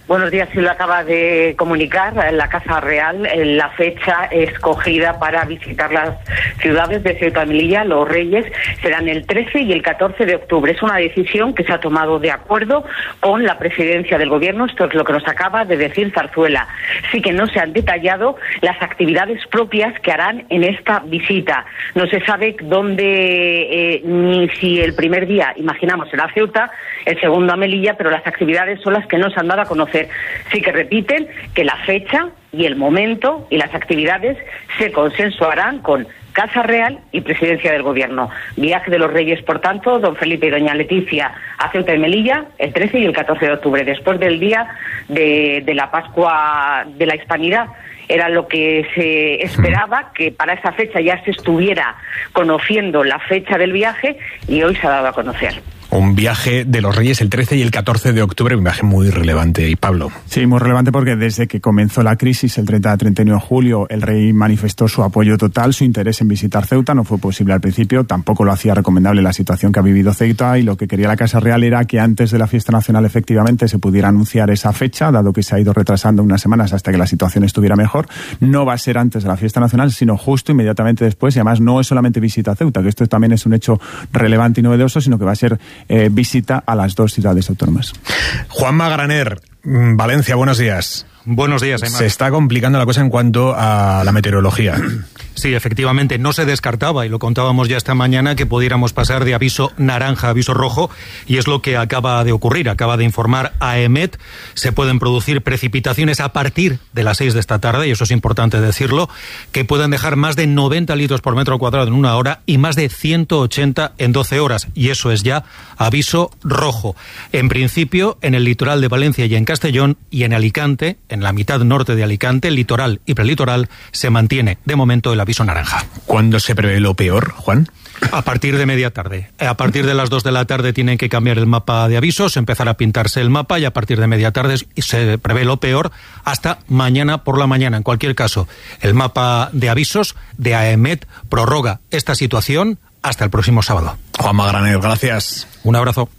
Buenos días, sí lo acaba de comunicar la Casa Real. La fecha escogida para visitar las ciudades de Ceuta y Melilla, los Reyes, serán el 13 y el 14 de octubre. Es una decisión que se ha tomado de acuerdo con la presidencia del Gobierno. Esto es lo que nos acaba de decir Zarzuela. Sí que no se han detallado las actividades propias que harán en esta visita. No se sabe dónde, ni si el primer día, imaginamos, será Ceuta, el segundo a Melilla, pero las actividades son las que no se han dado a conocer. Sí que repiten que la fecha y el momento y las actividades se consensuarán con Casa Real y Presidencia del Gobierno. Viaje de los Reyes, por tanto, don Felipe y doña Leticia a Ceuta y Melilla el 13 y el 14 de octubre, después del día de la Pascua de la Hispanidad. Era lo que se esperaba, que para esa fecha ya se estuviera conociendo la fecha del viaje, y hoy se ha dado a conocer. Un viaje de los Reyes el 13 y el 14 de octubre, un viaje muy relevante. ¿Y Pablo? Sí, muy relevante porque desde que comenzó la crisis el 30 a 31 de julio, el rey manifestó su apoyo total, su interés en visitar Ceuta. No fue posible al principio, tampoco lo hacía recomendable la situación que ha vivido Ceuta, y lo que quería la Casa Real era que antes de la fiesta nacional efectivamente se pudiera anunciar esa fecha, dado que se ha ido retrasando unas semanas hasta que la situación estuviera mejor. No va a ser antes de la fiesta nacional, sino justo inmediatamente después, y además no es solamente visita a Ceuta, que esto también es un hecho relevante y novedoso, sino que va a ser visita a las dos ciudades autónomas. Juanma Graner, Valencia, buenos días. Buenos días, Aymar. Se está complicando la cosa en cuanto a la meteorología. Sí, efectivamente, no se descartaba, y lo contábamos ya esta mañana, que pudiéramos pasar de aviso naranja a aviso rojo, y es lo que acaba de ocurrir. Acaba de informar AEMET. Se pueden producir precipitaciones a partir de las 6 de esta tarde, y eso es importante decirlo, que pueden dejar más de 90 litros por metro cuadrado en una hora y más de 180 en 12 horas, y eso es ya aviso rojo. En principio, en el litoral de Valencia y en Castellón, y en Alicante, en la mitad norte de Alicante, litoral y prelitoral, se mantiene de momento el aviso naranja. ¿Cuándo se prevé lo peor, Juan? A partir de media tarde. A partir de las 2 de la tarde tienen que cambiar el mapa de avisos, empezar a pintarse el mapa, y a partir de media tarde se prevé lo peor hasta mañana por la mañana. En cualquier caso, el mapa de avisos de AEMET prorroga esta situación hasta el próximo sábado. Juanma Graner, gracias. Un abrazo.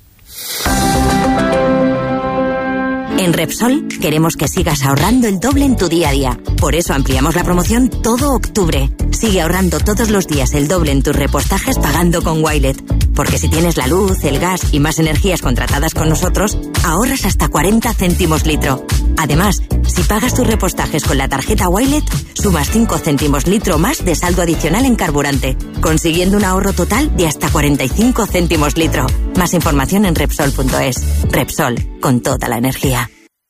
En Repsol queremos que sigas ahorrando el doble en tu día a día. Por eso ampliamos la promoción todo octubre. Sigue ahorrando todos los días el doble en tus repostajes pagando con Wilet. Porque si tienes la luz, el gas y más energías contratadas con nosotros, ahorras hasta 40 céntimos litro. Además, si pagas tus repostajes con la tarjeta Wilet, sumas 5 céntimos litro más de saldo adicional en carburante, consiguiendo un ahorro total de hasta 45 céntimos litro. Más información en Repsol.es. Repsol, con toda la energía.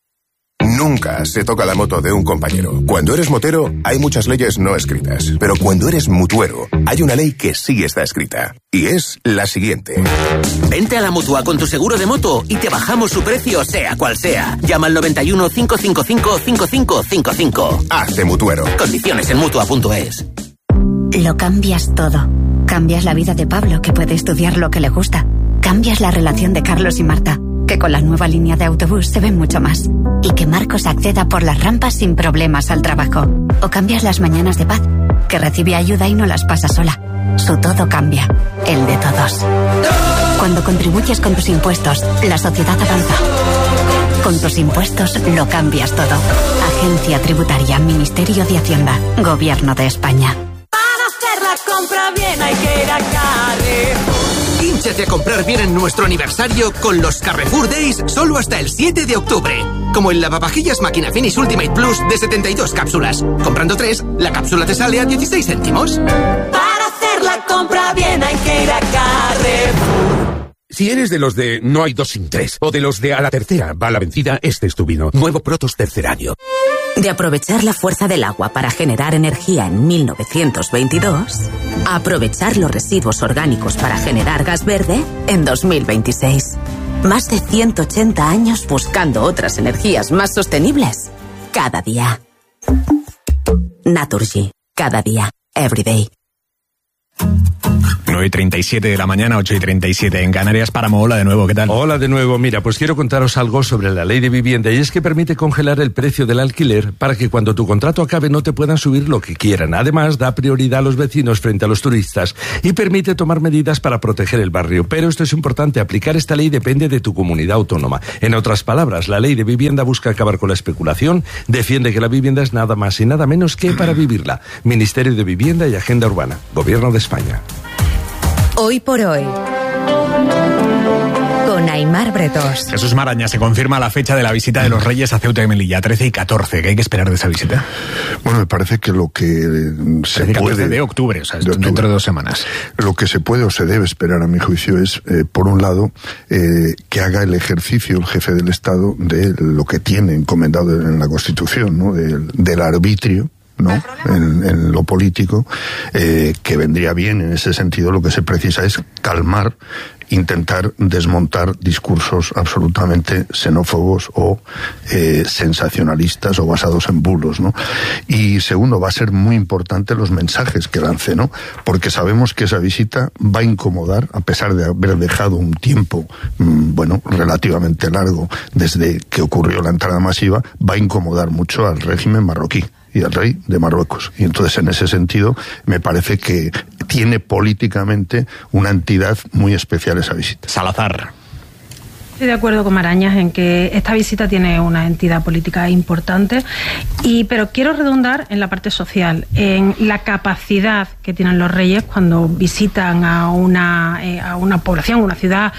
Nunca se toca la moto de un compañero. Cuando eres motero, hay muchas leyes no escritas. Pero cuando eres mutuero, hay una ley que sí está escrita. Y es la siguiente. Vente a la Mutua con tu seguro de moto y te bajamos su precio, sea cual sea. Llama al 91 555 5555. Hazte mutuero. Condiciones en Mutua.es. Lo cambias todo. Cambias la vida de Pablo, que puede estudiar lo que le gusta. Cambias la relación de Carlos y Marta, que con la nueva línea de autobús se ven mucho más. Y que Marcos acceda por las rampas sin problemas al trabajo. O cambias las mañanas de Paz, que recibe ayuda y no las pasa sola. Su todo cambia, el de todos. Cuando contribuyes con tus impuestos, la sociedad avanza. Con tus impuestos lo cambias todo. Agencia Tributaria, Ministerio de Hacienda, Gobierno de España. Para hacer la compra bien hay que ir a Carrefour. Hínchate a comprar bien en nuestro aniversario con los Carrefour Days solo hasta el 7 de octubre. Como el lavavajillas Máquina Finish Ultimate Plus de 72 cápsulas. Comprando 3, la cápsula te sale a 16 céntimos. Para hacer la compra bien hay que ir a Carrefour. Si eres de los de no hay 2 sin 3 o de los de a la tercera va la vencida, este es tu vino. Nuevo Protos tercer año. De aprovechar la fuerza del agua para generar energía en 1922, a aprovechar los residuos orgánicos para generar gas verde en 2026. Más de 180 años buscando otras energías más sostenibles. Cada día. Naturgy. Cada día. Every day. 9:37 de la mañana, 8:37 en Canarias. Páramo, hola de nuevo, ¿qué tal? Hola de nuevo, mira, pues quiero contaros algo sobre la ley de vivienda, y es que permite congelar el precio del alquiler para que cuando tu contrato acabe no te puedan subir lo que quieran. Además, da prioridad a los vecinos frente a los turistas y permite tomar medidas para proteger el barrio. Pero esto es importante, aplicar esta ley depende de tu comunidad autónoma. En otras palabras, la ley de vivienda busca acabar con la especulación, defiende que la vivienda es nada más y nada menos que para vivirla. Ministerio de Vivienda y Agenda Urbana, Gobierno de España. Hoy por hoy, con Aimar Bretós. Jesús Maraña, se confirma la fecha de la visita de los Reyes a Ceuta y Melilla, 13 y 14. ¿Qué hay que esperar de esa visita? Bueno, me parece que lo que se puede... 14 de octubre, o sea, dentro de 2 semanas. Lo que se puede o se debe esperar, a mi juicio, es, por un lado, que haga el ejercicio el jefe del Estado de lo que tiene encomendado en la Constitución, ¿no? Del arbitrio, ¿no? En lo político, que vendría bien en ese sentido. Lo que se precisa es calmar, intentar desmontar discursos absolutamente xenófobos o sensacionalistas o basados en bulos, ¿no? Y segundo, va a ser muy importante los mensajes que lance, ¿no? Porque sabemos que esa visita va a incomodar, a pesar de haber dejado un tiempo, bueno, relativamente largo desde que ocurrió la entrada masiva, va a incomodar mucho al régimen marroquí y al rey de Marruecos. Y entonces, en ese sentido, me parece que tiene políticamente una entidad muy especial esa visita. Salazar. Estoy de acuerdo con Marañas en que esta visita tiene una entidad política importante, pero quiero redundar en la parte social, en la capacidad que tienen los reyes cuando visitan a una población, una ciudad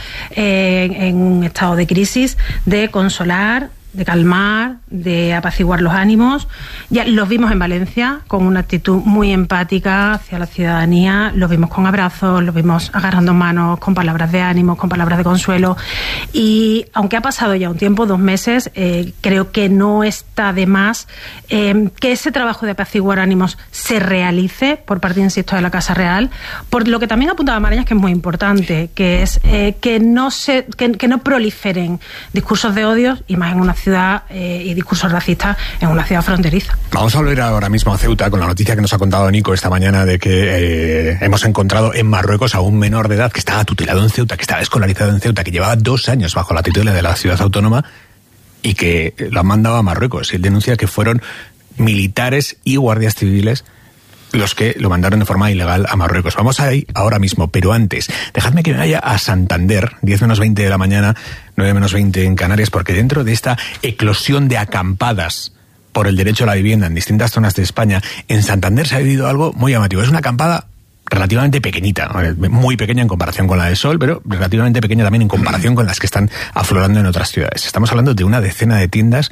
en un estado de crisis, de consolar, de calmar, de apaciguar los ánimos. Ya los vimos en Valencia con una actitud muy empática hacia la ciudadanía, los vimos con abrazos, los vimos agarrando manos, con palabras de ánimo, con palabras de consuelo, y aunque ha pasado ya un tiempo, 2 meses, creo que no está de más que ese trabajo de apaciguar ánimos se realice por parte, insisto, de la Casa Real, por lo que también apuntaba Marañas, que es muy importante, que es que no proliferen discursos de odio, y más en una ciudad, y discursos racistas en una ciudad fronteriza. Vamos a volver ahora mismo a Ceuta con la noticia que nos ha contado Nico esta mañana de que hemos encontrado en Marruecos a un menor de edad que estaba tutelado en Ceuta, que estaba escolarizado en Ceuta, que llevaba 2 años bajo la tutela de la ciudad autónoma y que lo han mandado a Marruecos. Y él denuncia que fueron militares y guardias civiles los que lo mandaron de forma ilegal a Marruecos. Vamos ahí ahora mismo, pero antes, dejadme que me vaya a Santander, 10 menos 20 de la mañana, 9 menos 20 en Canarias, porque dentro de esta eclosión de acampadas por el derecho a la vivienda en distintas zonas de España, en Santander se ha vivido algo muy llamativo. Es una acampada relativamente pequeñita, muy pequeña en comparación con la de Sol, pero relativamente pequeña también en comparación con las que están aflorando en otras ciudades. Estamos hablando de una decena de tiendas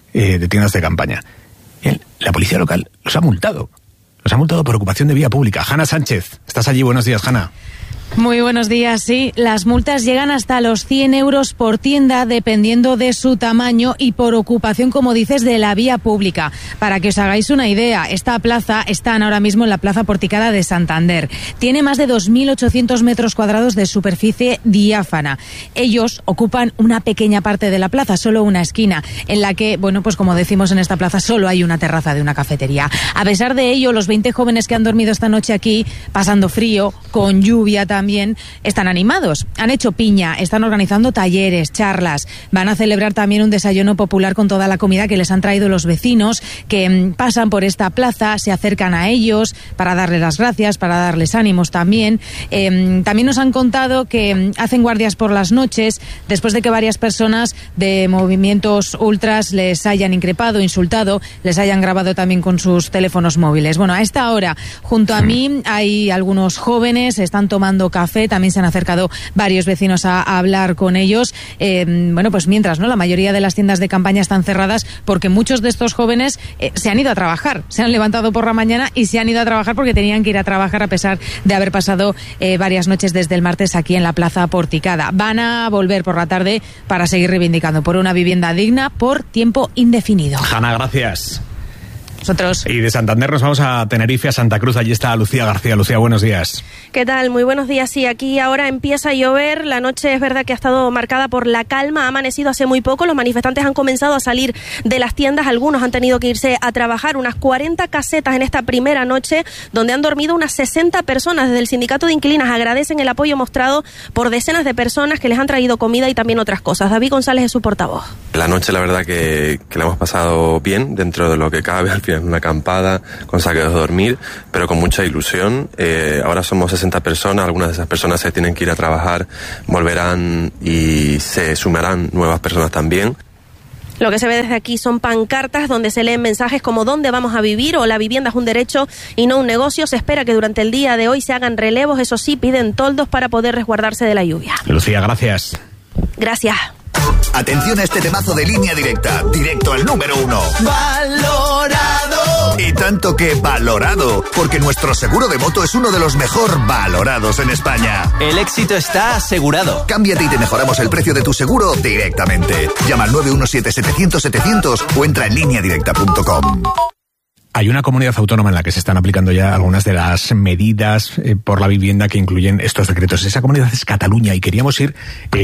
de campaña. La policía local los ha multado. Los ha multado por ocupación de vía pública. Hanna Sánchez, estás allí. Buenos días, Hanna. Muy buenos días, sí. Las multas llegan hasta los 100 euros por tienda, dependiendo de su tamaño y por ocupación, como dices, de la vía pública. Para que os hagáis una idea, esta plaza están ahora mismo en la Plaza Porticada de Santander. Tiene más de 2.800 metros cuadrados de superficie diáfana. Ellos ocupan una pequeña parte de la plaza, solo una esquina, en la que, bueno, pues como decimos en esta plaza, solo hay una terraza de una cafetería. A pesar de ello, los 20 jóvenes que han dormido esta noche aquí, pasando frío, con lluvia también, están animados. Han hecho piña, están organizando talleres, charlas, van a celebrar también un desayuno popular con toda la comida que les han traído los vecinos que pasan por esta plaza, se acercan a ellos para darles las gracias, para darles ánimos también. También nos han contado que hacen guardias por las noches después de que varias personas de movimientos ultras les hayan increpado, insultado, les hayan grabado también con sus teléfonos móviles. Bueno, a esta hora, junto a mí hay algunos jóvenes, están tomando café, también se han acercado varios vecinos a hablar con ellos. Bueno, pues mientras, ¿no? La mayoría de las tiendas de campaña están cerradas porque muchos de estos jóvenes se han ido a trabajar, se han levantado por la mañana y se han ido a trabajar porque tenían que ir a trabajar a pesar de haber pasado varias noches desde el martes aquí en la Plaza Porticada. Van a volver por la tarde para seguir reivindicando por una vivienda digna por tiempo indefinido. Hanna, gracias. Nosotros. Y de Santander nos vamos a Tenerife, a Santa Cruz. Allí está Lucía García. Lucía, buenos días. ¿Qué tal? Muy buenos días. Sí, aquí ahora empieza a llover. La noche es verdad que ha estado marcada por la calma. Ha amanecido hace muy poco. Los manifestantes han comenzado a salir de las tiendas. Algunos han tenido que irse a trabajar. Unas 40 casetas en esta primera noche, donde han dormido unas 60 personas. Desde el Sindicato de Inquilinas agradecen el apoyo mostrado por decenas de personas que les han traído comida y también otras cosas. David González es su portavoz. La noche, la verdad que la hemos pasado bien, dentro de lo que cabe. Al final una acampada, con saqueos de dormir, pero con mucha ilusión. Ahora somos 60 personas, algunas de esas personas se tienen que ir a trabajar, volverán y se sumarán nuevas personas también. Lo que se ve desde aquí son pancartas donde se leen mensajes como ¿dónde vamos a vivir? O la vivienda es un derecho y no un negocio. Se espera que durante el día de hoy se hagan relevos, eso sí, piden toldos para poder resguardarse de la lluvia. Lucía, gracias. Gracias. Atención a este temazo de Línea Directa, directo al número 1. ¡Valorado! Y tanto que valorado, porque nuestro seguro de moto es uno de los mejor valorados en España. El éxito está asegurado. Cámbiate y te mejoramos el precio de tu seguro directamente. Llama al 917-700-700 o entra en lineadirecta.com. Hay una comunidad autónoma en la que se están aplicando ya algunas de las medidas por la vivienda que incluyen estos decretos. Esa comunidad es Cataluña y queríamos ir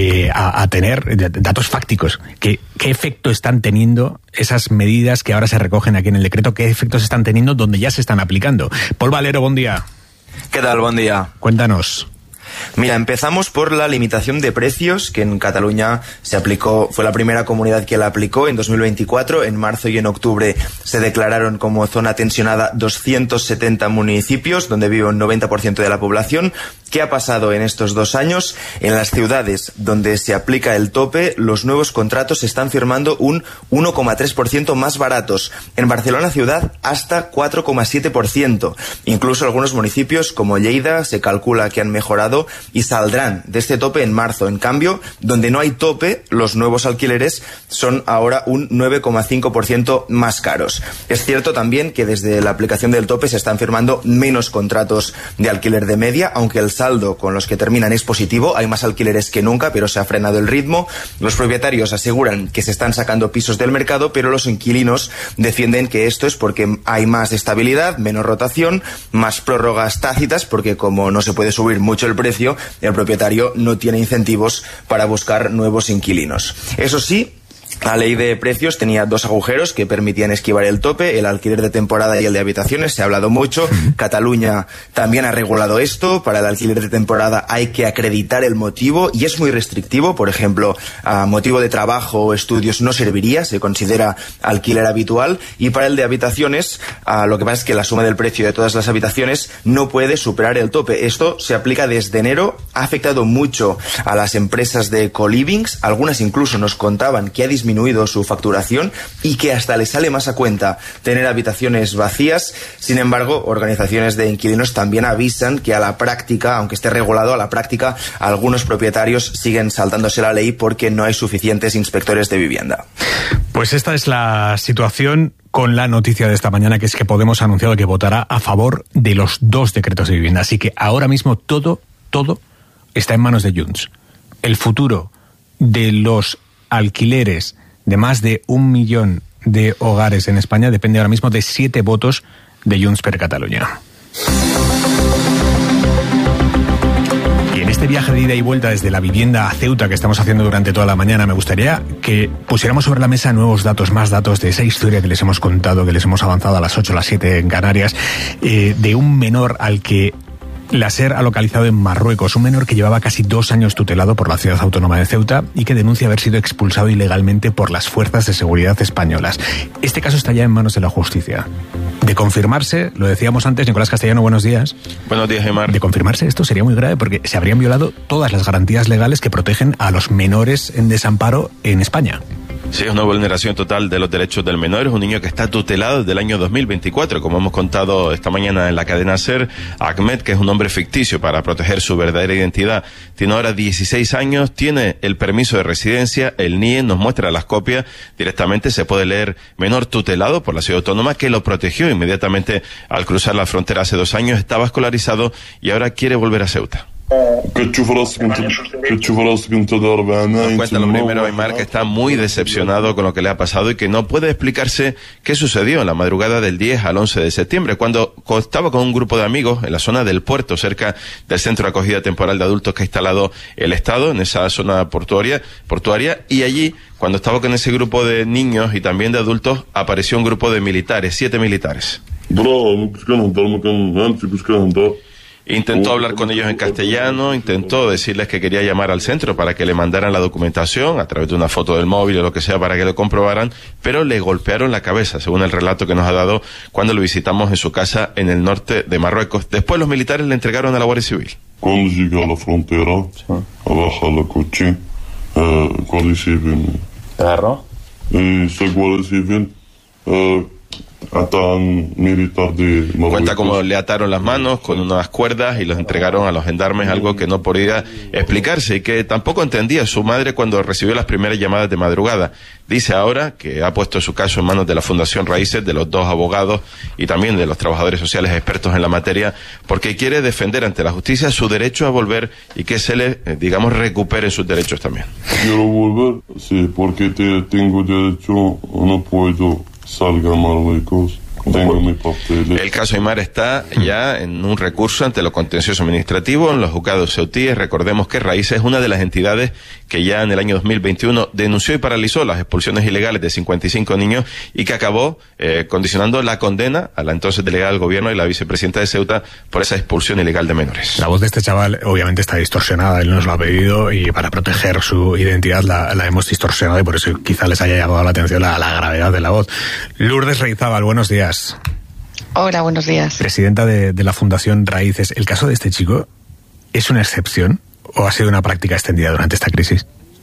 a tener datos fácticos. ¿Qué efecto están teniendo esas medidas que ahora se recogen aquí en el decreto? ¿Qué efectos están teniendo donde ya se están aplicando? Paul Valero, buen día. ¿Qué tal? Buen día. Cuéntanos. Mira, empezamos por la limitación de precios, que en Cataluña se aplicó, fue la primera comunidad que la aplicó en 2024. En marzo y en octubre se declararon como zona tensionada 270 municipios, donde vive un 90% de la población. ¿Qué ha pasado en estos 2 años? En las ciudades donde se aplica el tope, los nuevos contratos se están firmando un 1,3% más baratos. En Barcelona ciudad, hasta 4,7%. Incluso algunos municipios como Lleida se calcula que han mejorado y saldrán de este tope en marzo. En cambio, donde no hay tope, los nuevos alquileres son ahora un 9,5% más caros. Es cierto también que desde la aplicación del tope se están firmando menos contratos de alquiler de media, aunque el saldo con los que terminan es positivo. Hay más alquileres que nunca, pero se ha frenado el ritmo. Los propietarios aseguran que se están sacando pisos del mercado, pero los inquilinos defienden que esto es porque hay más estabilidad, menos rotación, más prórrogas tácitas, porque como no se puede subir mucho el precio, el propietario no tiene incentivos para buscar nuevos inquilinos. Eso sí, la ley de precios tenía 2 agujeros que permitían esquivar el tope, el alquiler de temporada y el de habitaciones. Se ha hablado mucho. Cataluña también ha regulado esto. Para el alquiler de temporada hay que acreditar el motivo y es muy restrictivo. Por ejemplo, a motivo de trabajo o estudios no serviría, se considera alquiler habitual. Y para el de habitaciones, lo que pasa es que la suma del precio de todas las habitaciones no puede superar el tope. Esto se aplica desde enero. Ha afectado mucho a las empresas de co-livings. Algunas incluso nos contaban que ha disminuido su facturación y que hasta les sale más a cuenta tener habitaciones vacías. Sin embargo, organizaciones de inquilinos también avisan que a la práctica, aunque esté regulado, a la práctica algunos propietarios siguen saltándose la ley porque no hay suficientes inspectores de vivienda. Pues esta es la situación con la noticia de esta mañana, que es que Podemos ha anunciado que votará a favor de los 2 decretos de vivienda. Así que ahora mismo todo está en manos de Junts. El futuro de los alquileres de más de 1 millón de hogares en España depende ahora mismo de 7 votos de Junts per Catalunya. Y en este viaje de ida y vuelta desde la vivienda a Ceuta que estamos haciendo durante toda la mañana, me gustaría que pusiéramos sobre la mesa nuevos datos, más datos de esa historia que les hemos contado, que les hemos avanzado a las 8, a las 7 en Canarias, de un menor al que la SER ha localizado en Marruecos, un menor que llevaba casi 2 años tutelado por la ciudad autónoma de Ceuta y que denuncia haber sido expulsado ilegalmente por las fuerzas de seguridad españolas. Este caso está ya en manos de la justicia. De confirmarse, lo decíamos antes, Nicolás Castellano, buenos días. Buenos días, Gemar. De confirmarse esto sería muy grave porque se habrían violado todas las garantías legales que protegen a los menores en desamparo en España. Sí, es una vulneración total de los derechos del menor. Es un niño que está tutelado desde el año 2024. Como hemos contado esta mañana en la cadena SER, Ahmed, que es un nombre ficticio para proteger su verdadera identidad, tiene ahora 16 años, tiene el permiso de residencia, el NIE, nos muestra las copias. Directamente se puede leer menor tutelado por la ciudad autónoma, que lo protegió inmediatamente al cruzar la frontera hace 2 años. Estaba escolarizado y ahora quiere volver a Ceuta. Nos cuenta lo primero Aymar, que está muy decepcionado con lo que le ha pasado y que no puede explicarse qué sucedió en la madrugada del 10 al 11 de septiembre, cuando estaba con un grupo de amigos en la zona del puerto, cerca del centro de acogida temporal de adultos que ha instalado el Estado, en esa zona portuaria, y allí, cuando estaba con ese grupo de niños y también de adultos, apareció un grupo de militares, 7 militares. Intentó hablar con ellos en castellano, intentó decirles que quería llamar al centro para que le mandaran la documentación a través de una foto del móvil o lo que sea para que lo comprobaran, pero le golpearon la cabeza, según el relato que nos ha dado cuando lo visitamos en su casa en el norte de Marruecos. Después los militares le entregaron a la Guardia Civil. Cuando llegué a la frontera, baja la coche, Guardia Civil. ¿Te agarró? Soy Guardia Civil. Cuenta cómo le ataron las manos con unas cuerdas y los entregaron a los gendarmes, algo que no podía explicarse y que tampoco entendía su madre cuando recibió las primeras llamadas de madrugada. Dice ahora que ha puesto su caso en manos de la Fundación Raíces, de los 2 abogados y también de los trabajadores sociales expertos en la materia, porque quiere defender ante la justicia su derecho a volver y que se le, recuperen sus derechos también. Quiero volver, sí, porque tengo derecho, no puedo salga a Marruecos. Tengo mi papel. El caso Aymar está ya en un recurso ante lo contencioso administrativo en los juzgados ceutíes. Recordemos que Raíces es una de las entidades que ya en el año 2021 denunció y paralizó las expulsiones ilegales de 55 niños y que acabó condicionando la condena a la entonces delegada del gobierno y la vicepresidenta de Ceuta por esa expulsión ilegal de menores. La voz de este chaval obviamente está distorsionada, él nos lo ha pedido y para proteger su identidad la hemos distorsionado y por eso quizá les haya llamado la atención la gravedad de la voz. Lourdes Reizábal, buenos días. Hola, buenos días. Presidenta de la Fundación Raíces, ¿el caso de este chico es una excepción o ha sido una práctica extendida durante esta crisis?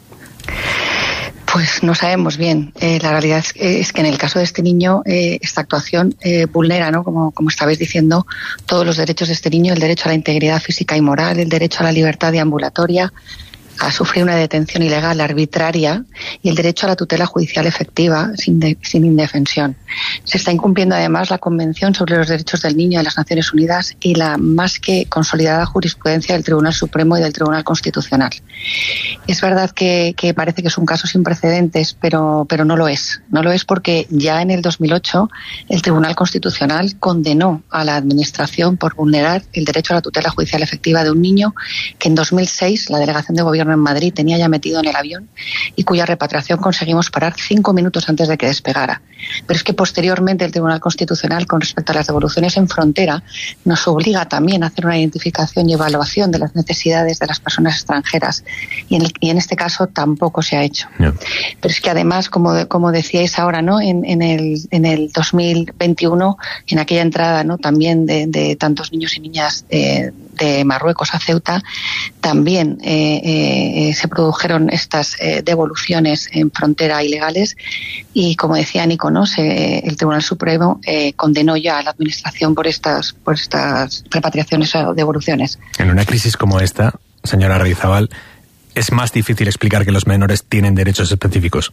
Pues no sabemos bien. La realidad es que en el caso de este niño, esta actuación vulnera, ¿no? Como estabais diciendo, todos los derechos de este niño, el derecho a la integridad física y moral, el derecho a la libertad deambulatoria, a sufrir una detención ilegal arbitraria y el derecho a la tutela judicial efectiva sin indefensión. Se está incumpliendo además la Convención sobre los Derechos del Niño de las Naciones Unidas y la más que consolidada jurisprudencia del Tribunal Supremo y del Tribunal Constitucional. Es verdad que parece que es un caso sin precedentes, pero no lo es. No lo es porque ya en el 2008 el Tribunal Constitucional condenó a la Administración por vulnerar el derecho a la tutela judicial efectiva de un niño que en 2006 la Delegación de Gobierno en Madrid tenía ya metido en el avión y cuya repatriación conseguimos parar 5 minutos antes de que despegara. Pero es que posteriormente el Tribunal Constitucional, con respecto a las devoluciones en frontera, nos obliga también a hacer una identificación y evaluación de las necesidades de las personas extranjeras y en este caso tampoco se ha hecho. No. Pero es que además, como decíais ahora, ¿no? En el 2021, en aquella entrada, ¿no? También de tantos niños y niñas de Marruecos a Ceuta, también se produjeron estas devoluciones en frontera ilegales y, como decía Nico, ¿no? El Tribunal Supremo condenó ya a la Administración por estas repatriaciones o devoluciones. En una crisis como esta, señora Reizábal, ¿es más difícil explicar que los menores tienen derechos específicos?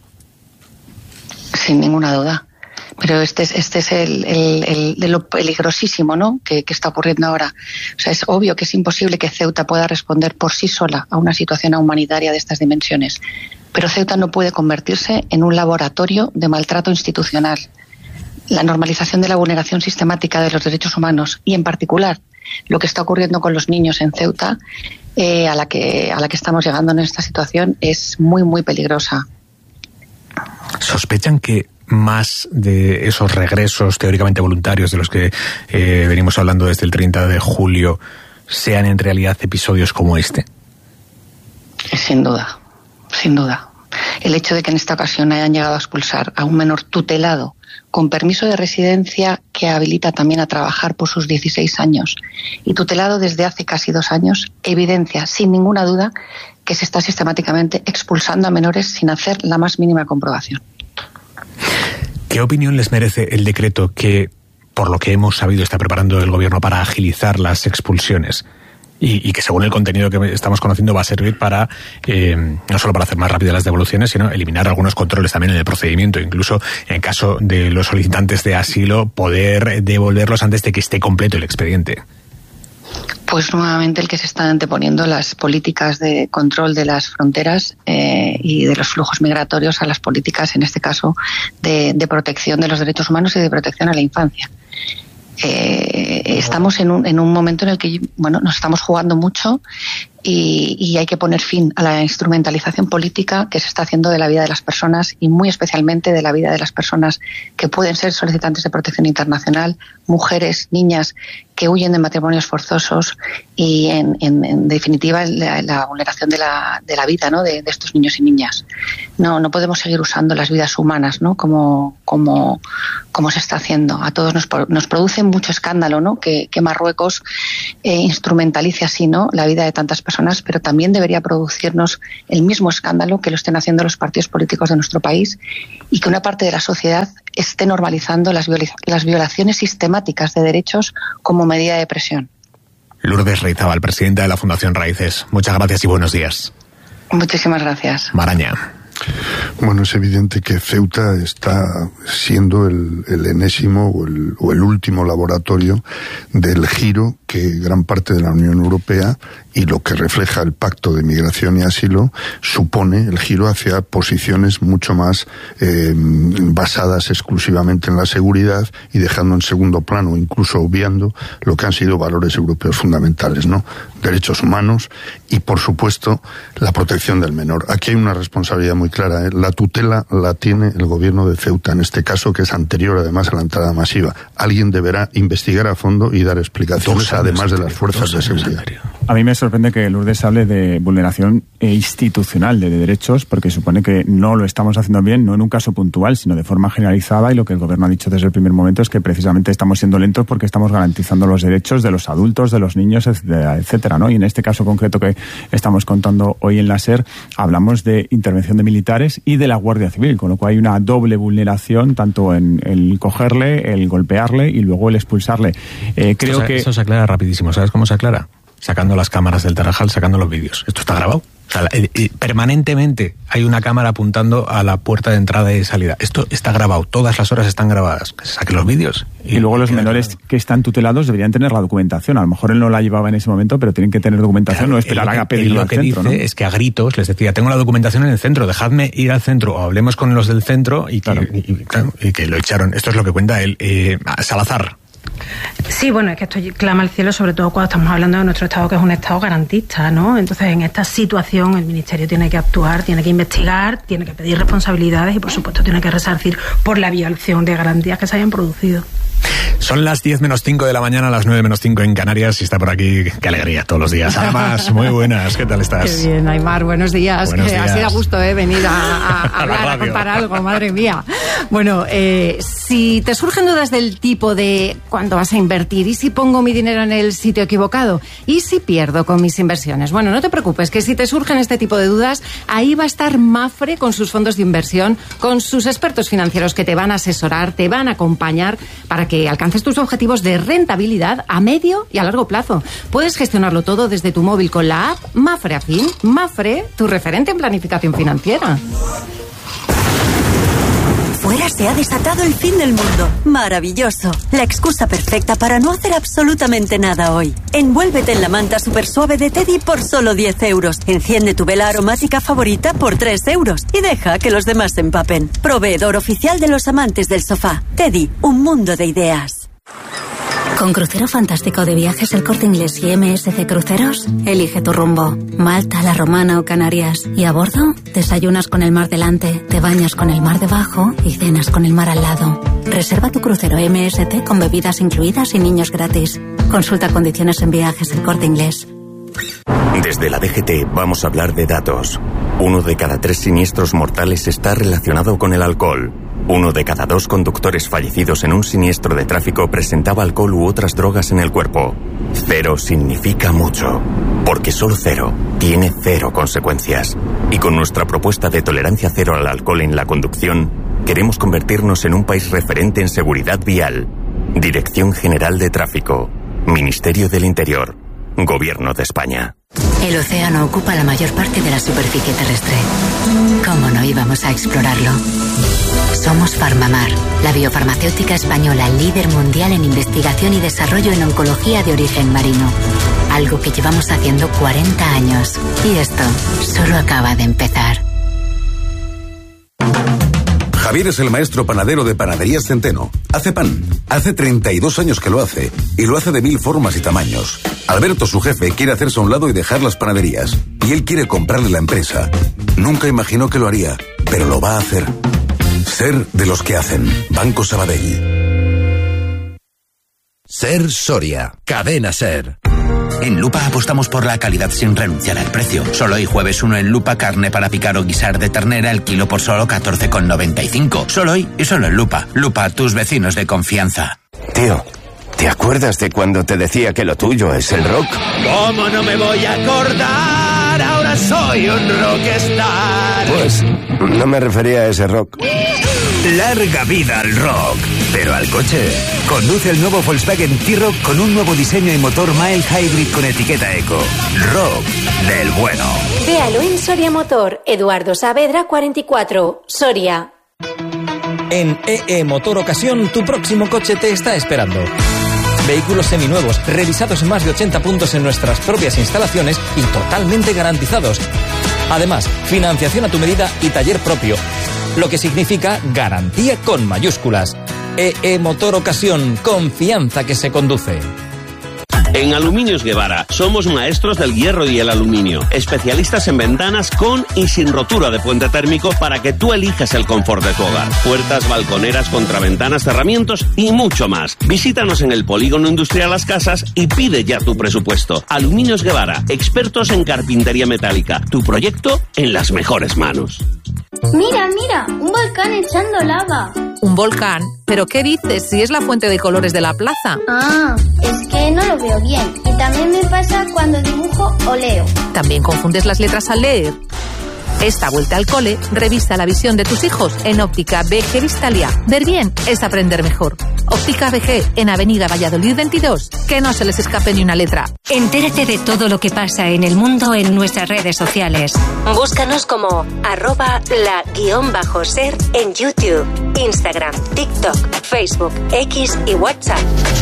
Sin ninguna duda. Pero este es lo peligrosísimo, ¿no? que está ocurriendo ahora. O sea, es obvio que es imposible que Ceuta pueda responder por sí sola a una situación humanitaria de estas dimensiones. Pero Ceuta no puede convertirse en un laboratorio de maltrato institucional. La normalización de la vulneración sistemática de los derechos humanos y, en particular, lo que está ocurriendo con los niños en Ceuta, a la que estamos llegando en esta situación, es muy, muy peligrosa. ¿Sospechan que más de esos regresos teóricamente voluntarios de los que venimos hablando desde el 30 de julio sean en realidad episodios como este? Sin duda, sin duda. El hecho de que en esta ocasión hayan llegado a expulsar a un menor tutelado con permiso de residencia que habilita también a trabajar por sus 16 años y tutelado desde hace casi 2 años, evidencia sin ninguna duda que se está sistemáticamente expulsando a menores sin hacer la más mínima comprobación. ¿Qué opinión les merece el decreto que, por lo que hemos sabido, está preparando el gobierno para agilizar las expulsiones? Y que según el contenido que estamos conociendo va a servir para, no solo para hacer más rápidas las devoluciones, sino eliminar algunos controles también en el procedimiento, incluso en caso de los solicitantes de asilo, poder devolverlos antes de que esté completo el expediente. Pues nuevamente el que se están anteponiendo las políticas de control de las fronteras y de los flujos migratorios a las políticas, en este caso, de protección de los derechos humanos y de protección a la infancia. Estamos en un momento en el que nos estamos jugando mucho y hay que poner fin a la instrumentalización política que se está haciendo de la vida de las personas y muy especialmente de la vida de las personas que pueden ser solicitantes de protección internacional, mujeres, niñas que huyen de matrimonios forzosos y en definitiva la vulneración de la vida, ¿no? de estos niños y niñas. No podemos seguir usando las vidas humanas, ¿no? como se está haciendo. A todos nos produce mucho escándalo, ¿no? que Marruecos instrumentalice así, ¿no? la vida de tantas personas, pero también debería producirnos el mismo escándalo que lo estén haciendo los partidos políticos de nuestro país y que una parte de la sociedad esté normalizando las violaciones sistemáticas de derechos como medida de presión. Lourdes Reizábal, presidenta de la Fundación Raíces. Muchas gracias y buenos días. Muchísimas gracias. Maraña. Bueno, es evidente que Ceuta está siendo el enésimo o el último laboratorio del giro que gran parte de la Unión Europea y lo que refleja el Pacto de Migración y Asilo supone el giro hacia posiciones mucho más basadas exclusivamente en la seguridad y dejando en segundo plano, incluso obviando lo que han sido valores europeos fundamentales, ¿no? Derechos humanos y, por supuesto, la protección del menor. Aquí hay una responsabilidad muy clara, ¿eh? La tutela la tiene el gobierno de Ceuta, en este caso, que es anterior además a la entrada masiva. Alguien deberá investigar a fondo y dar explicaciones, además de las fuerzas de seguridad. A mí me sorprende que Lourdes hable de vulneración institucional de derechos, porque supone que no lo estamos haciendo bien, no en un caso puntual, sino de forma generalizada, y lo que el gobierno ha dicho desde el primer momento es que precisamente estamos siendo lentos porque estamos garantizando los derechos de los adultos, de los niños, etcétera, ¿no? Y en este caso concreto que estamos contando hoy en la SER, hablamos de intervención de militares y de la Guardia Civil, con lo cual hay una doble vulneración, tanto en el cogerle, el golpearle y luego el expulsarle. Creo que eso se aclara rapidísimo. ¿Sabes cómo se aclara? Sacando las cámaras del Tarajal, sacando los vídeos. Esto está grabado. O sea, permanentemente hay una cámara apuntando a la puerta de entrada y de salida. Esto está grabado, todas las horas están grabadas. Que se saquen los vídeos. Y luego los menores que están tutelados deberían tener la documentación. A lo mejor él no la llevaba en ese momento, pero tienen que tener documentación, no esperar a pedirlo al centro, ¿no? Lo que dice es que a gritos les decía, tengo la documentación en el centro, dejadme ir al centro, o hablemos con los del centro, y que lo echaron. Esto es lo que cuenta él. Salazar. Sí, bueno, es que esto clama al cielo, sobre todo cuando estamos hablando de nuestro Estado, que es un Estado garantista, ¿no? Entonces, en esta situación, el Ministerio tiene que actuar, tiene que investigar, tiene que pedir responsabilidades y, por supuesto, tiene que resarcir por la violación de garantías que se hayan producido. Son las 10 menos 5 de la mañana, las 9 menos 5 en Canarias, y está por aquí. Qué alegría todos los días. Además, muy buenas. ¿Qué tal estás? Qué bien, Aymar. Buenos días. Buenos días. Ha sido a gusto venir a hablar, a contar algo. Madre mía. Bueno, si te surgen dudas del tipo de cuándo vas a invertir, y si pongo mi dinero en el sitio equivocado, y si pierdo con mis inversiones, bueno, no te preocupes, que si te surgen este tipo de dudas, ahí va a estar Mapfre con sus fondos de inversión, con sus expertos financieros que te van a asesorar, te van a acompañar para que alcances tus objetivos de rentabilidad a medio y a largo plazo. Puedes gestionarlo todo desde tu móvil con la app Mapfre Afin. Mapfre, tu referente en planificación financiera. Fuera se ha desatado el fin del mundo. Maravilloso. La excusa perfecta para no hacer absolutamente nada hoy. Envuélvete en la manta super suave de Teddy por solo 10 euros. Enciende tu vela aromática favorita por 3 euros. Y deja que los demás se empapen. Proveedor oficial de los amantes del sofá. Teddy, un mundo de ideas. Con Crucero Fantástico de Viajes El Corte Inglés y MSC Cruceros, elige tu rumbo. Malta, La Romana o Canarias. Y a bordo, desayunas con el mar delante, te bañas con el mar debajo y cenas con el mar al lado. Reserva tu crucero MSC con bebidas incluidas y niños gratis. Consulta condiciones en Viajes El Corte Inglés. Desde la DGT vamos a hablar de datos. 1 de cada 3 siniestros mortales está relacionado con el alcohol. 1 de cada 2 conductores fallecidos en un siniestro de tráfico presentaba alcohol u otras drogas en el cuerpo. 0 significa mucho, porque solo 0 tiene 0 consecuencias. Y con nuestra propuesta de tolerancia cero al alcohol en la conducción, queremos convertirnos en un país referente en seguridad vial. Dirección General de Tráfico, Ministerio del Interior, Gobierno de España. El océano ocupa la mayor parte de la superficie terrestre. ¿Cómo no íbamos a explorarlo? Somos Farmamar, la biofarmacéutica española líder mundial en investigación y desarrollo en oncología de origen marino. Algo que llevamos haciendo 40 años. Y esto solo acaba de empezar. Javier es el maestro panadero de Panaderías Centeno. Hace pan. Hace 32 años que lo hace. Y lo hace de 1000 formas y tamaños. Alberto, su jefe, quiere hacerse a un lado y dejar las panaderías. Y él quiere comprarle la empresa. Nunca imaginó que lo haría, pero lo va a hacer. Ser de los que hacen. Banco Sabadell. Ser Soria. Cadena Ser. En Lupa apostamos por la calidad sin renunciar al precio. Solo hoy jueves 1 en Lupa, carne para picar o guisar de ternera, el kilo por solo 14,95. Solo hoy y solo en Lupa. Lupa, tus vecinos de confianza. Tío, ¿te acuerdas de cuando te decía que lo tuyo es el rock? ¿Cómo no me voy a acordar? Ahora soy un rockstar. Pues no me refería a ese rock. Larga vida al rock. Pero al coche. Conduce el nuevo Volkswagen T-Roc con un nuevo diseño y motor mild hybrid con etiqueta eco. Rock del bueno. Véalo en Soria Motor. Eduardo Saavedra 44, Soria. En EE Motor Ocasión, tu próximo coche te está esperando. Vehículos seminuevos, revisados en más de 80 puntos en nuestras propias instalaciones y totalmente garantizados. Además, financiación a tu medida y taller propio, lo que significa garantía con mayúsculas. EE Motor Ocasión, confianza que se conduce. En Aluminios Guevara somos maestros del hierro y el aluminio, especialistas en ventanas con y sin rotura de puente térmico para que tú elijas el confort de tu hogar. Puertas, balconeras, contraventanas, cerramientos y mucho más. Visítanos en el Polígono Industrial Las Casas y pide ya tu presupuesto. Aluminios Guevara, expertos en carpintería metálica. Tu proyecto en las mejores manos. Mira, mira, un volcán echando lava. ¿Un volcán? ¿Pero qué dices? Si es la fuente de colores de la plaza. Ah, es que no lo veo bien. Y también me pasa cuando dibujo o leo. ¿También confundes las letras al leer? Esta vuelta al cole, revisa la visión de tus hijos en Óptica BG Vistalia. Ver bien es aprender mejor. Óptica BG en Avenida Valladolid 22. Que no se les escape ni una letra. Entérate de todo lo que pasa en el mundo en nuestras redes sociales. Búscanos como @la_ser en YouTube, Instagram, TikTok, Facebook, X y WhatsApp.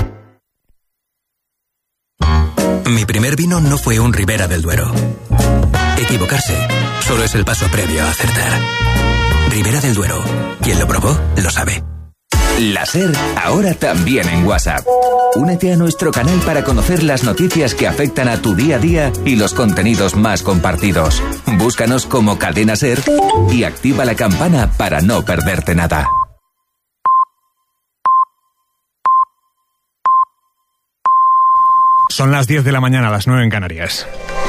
Mi primer vino no fue un Ribera del Duero. Equivocarse solo es el paso previo a acertar. Ribera del Duero. Quien lo probó, lo sabe. La SER, ahora también en WhatsApp. Únete a nuestro canal para conocer las noticias que afectan a tu día a día y los contenidos más compartidos. Búscanos como Cadena SER y activa la campana para no perderte nada. Son las 10 de la mañana, las 9 en Canarias.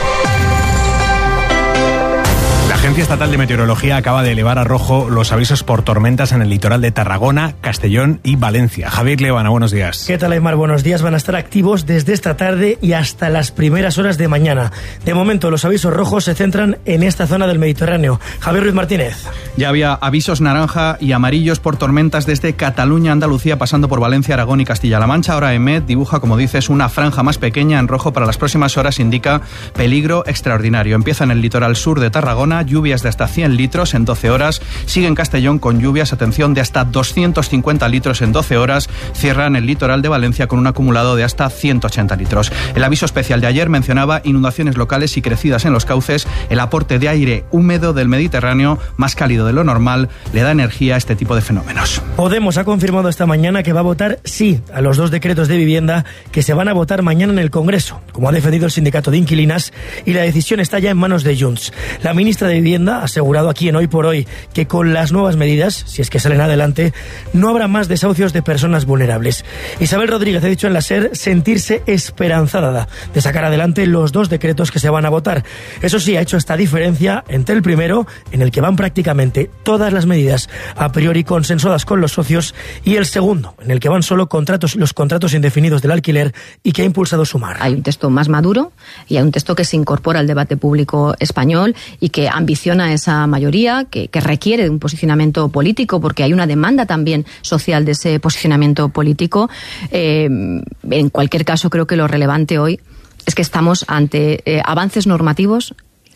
La Agencia Estatal de Meteorología acaba de elevar a rojo los avisos por tormentas en el litoral de Tarragona, Castellón y Valencia. Javier Leoana, buenos días. ¿Qué tal, Aymar? Buenos días. Van a estar activos desde esta tarde y hasta las primeras horas de mañana. De momento, los avisos rojos se centran en esta zona del Mediterráneo. Javier Ruiz Martínez. Ya había avisos naranja y amarillos por tormentas desde Cataluña, Andalucía, pasando por Valencia, Aragón y Castilla-La Mancha. Ahora EMET dibuja, como dices, una franja más pequeña en rojo para las próximas horas. Indica peligro extraordinario. Empieza en el litoral sur de Tarragona, lluvias de hasta 100 litros en 12 horas. Sigue en Castellón con lluvias, atención, de hasta 250 litros en 12 horas. Cierra en el litoral de Valencia con un acumulado de hasta 180 litros. El aviso especial de ayer mencionaba inundaciones locales y crecidas en los cauces. El aporte de aire húmedo del Mediterráneo, más cálido de lo normal, le da energía a este tipo de fenómenos. Podemos ha confirmado esta mañana que va a votar sí a los 2 decretos de vivienda que se van a votar mañana en el Congreso, como ha defendido el sindicato de inquilinas, y la decisión está ya en manos de Junts. La ministra de Vivienda ha asegurado aquí en Hoy por Hoy que con las nuevas medidas, si es que salen adelante, no habrá más desahucios de personas vulnerables. Isabel Rodríguez ha dicho en la SER sentirse esperanzada de sacar adelante los 2 decretos que se van a votar. Eso sí, ha hecho esta diferencia entre el primero, en el que van prácticamente todas las medidas a priori consensuadas con los socios, y el segundo, en el que van solo los contratos indefinidos del alquiler y que ha impulsado Sumar. Hay un texto más maduro y hay un texto que se incorpora al debate público español y que ambiciona esa mayoría, que requiere de un posicionamiento político, porque hay una demanda también social de ese posicionamiento político. En cualquier caso, creo que lo relevante hoy es que estamos ante avances normativos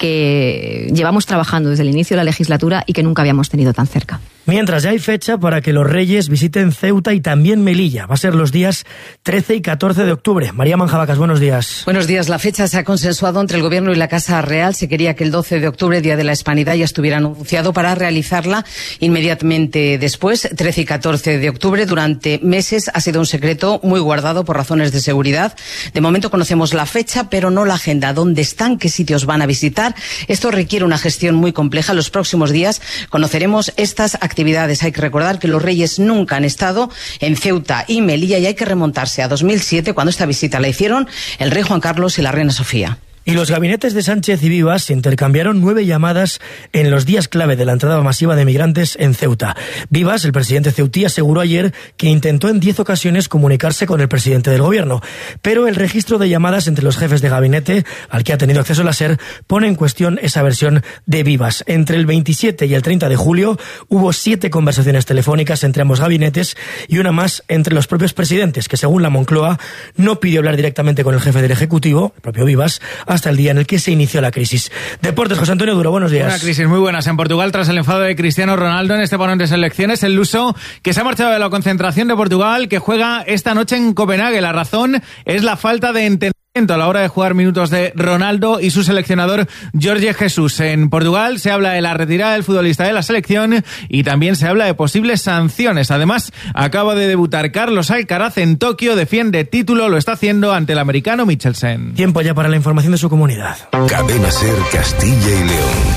que llevamos trabajando desde el inicio de la legislatura y que nunca habíamos tenido tan cerca. Mientras ya hay fecha para que los Reyes visiten Ceuta y también Melilla. Va a ser los días 13 y 14 de octubre. María Manjabacas, buenos días. Buenos días. La fecha se ha consensuado entre el Gobierno y la Casa Real. Se quería que el 12 de octubre, Día de la Hispanidad, ya estuviera anunciado para realizarla inmediatamente después, 13 y 14 de octubre. Durante meses ha sido un secreto muy guardado por razones de seguridad. De momento conocemos la fecha, pero no la agenda. ¿Dónde están? ¿Qué sitios van a visitar? Esto requiere una gestión muy compleja. Los próximos días conoceremos estas actividades. Hay que recordar que los Reyes nunca han estado en Ceuta y Melilla y hay que remontarse a 2007, cuando esta visita la hicieron el rey Juan Carlos y la reina Sofía. Y los gabinetes de Sánchez y Vivas intercambiaron 9 llamadas en los días clave de la entrada masiva de migrantes en Ceuta. Vivas, el presidente ceutí, aseguró ayer que intentó en 10 ocasiones comunicarse con el presidente del gobierno. Pero el registro de llamadas entre los jefes de gabinete, al que ha tenido acceso la SER, pone en cuestión esa versión de Vivas. Entre el 27 y el 30 de julio hubo 7 conversaciones telefónicas entre ambos gabinetes y una más entre los propios presidentes, que según la Moncloa no pidió hablar directamente con el jefe del Ejecutivo, el propio Vivas, hasta el día en el que se inició la crisis. Deportes, José Antonio Duro, buenos días. Una crisis muy buena en Portugal tras el enfado de Cristiano Ronaldo en este parón de selecciones. El luso que se ha marchado de la concentración de Portugal, que juega esta noche en Copenhague. La razón es la falta de entendimiento a la hora de jugar minutos de Ronaldo y su seleccionador Jorge Jesús. En Portugal se habla de la retirada del futbolista de la selección y también se habla de posibles sanciones. Además, acaba de debutar Carlos Alcaraz en Tokio, defiende título, lo está haciendo ante el americano Michelsen. Tiempo ya para la información de su comunidad. Cadena SER Castilla y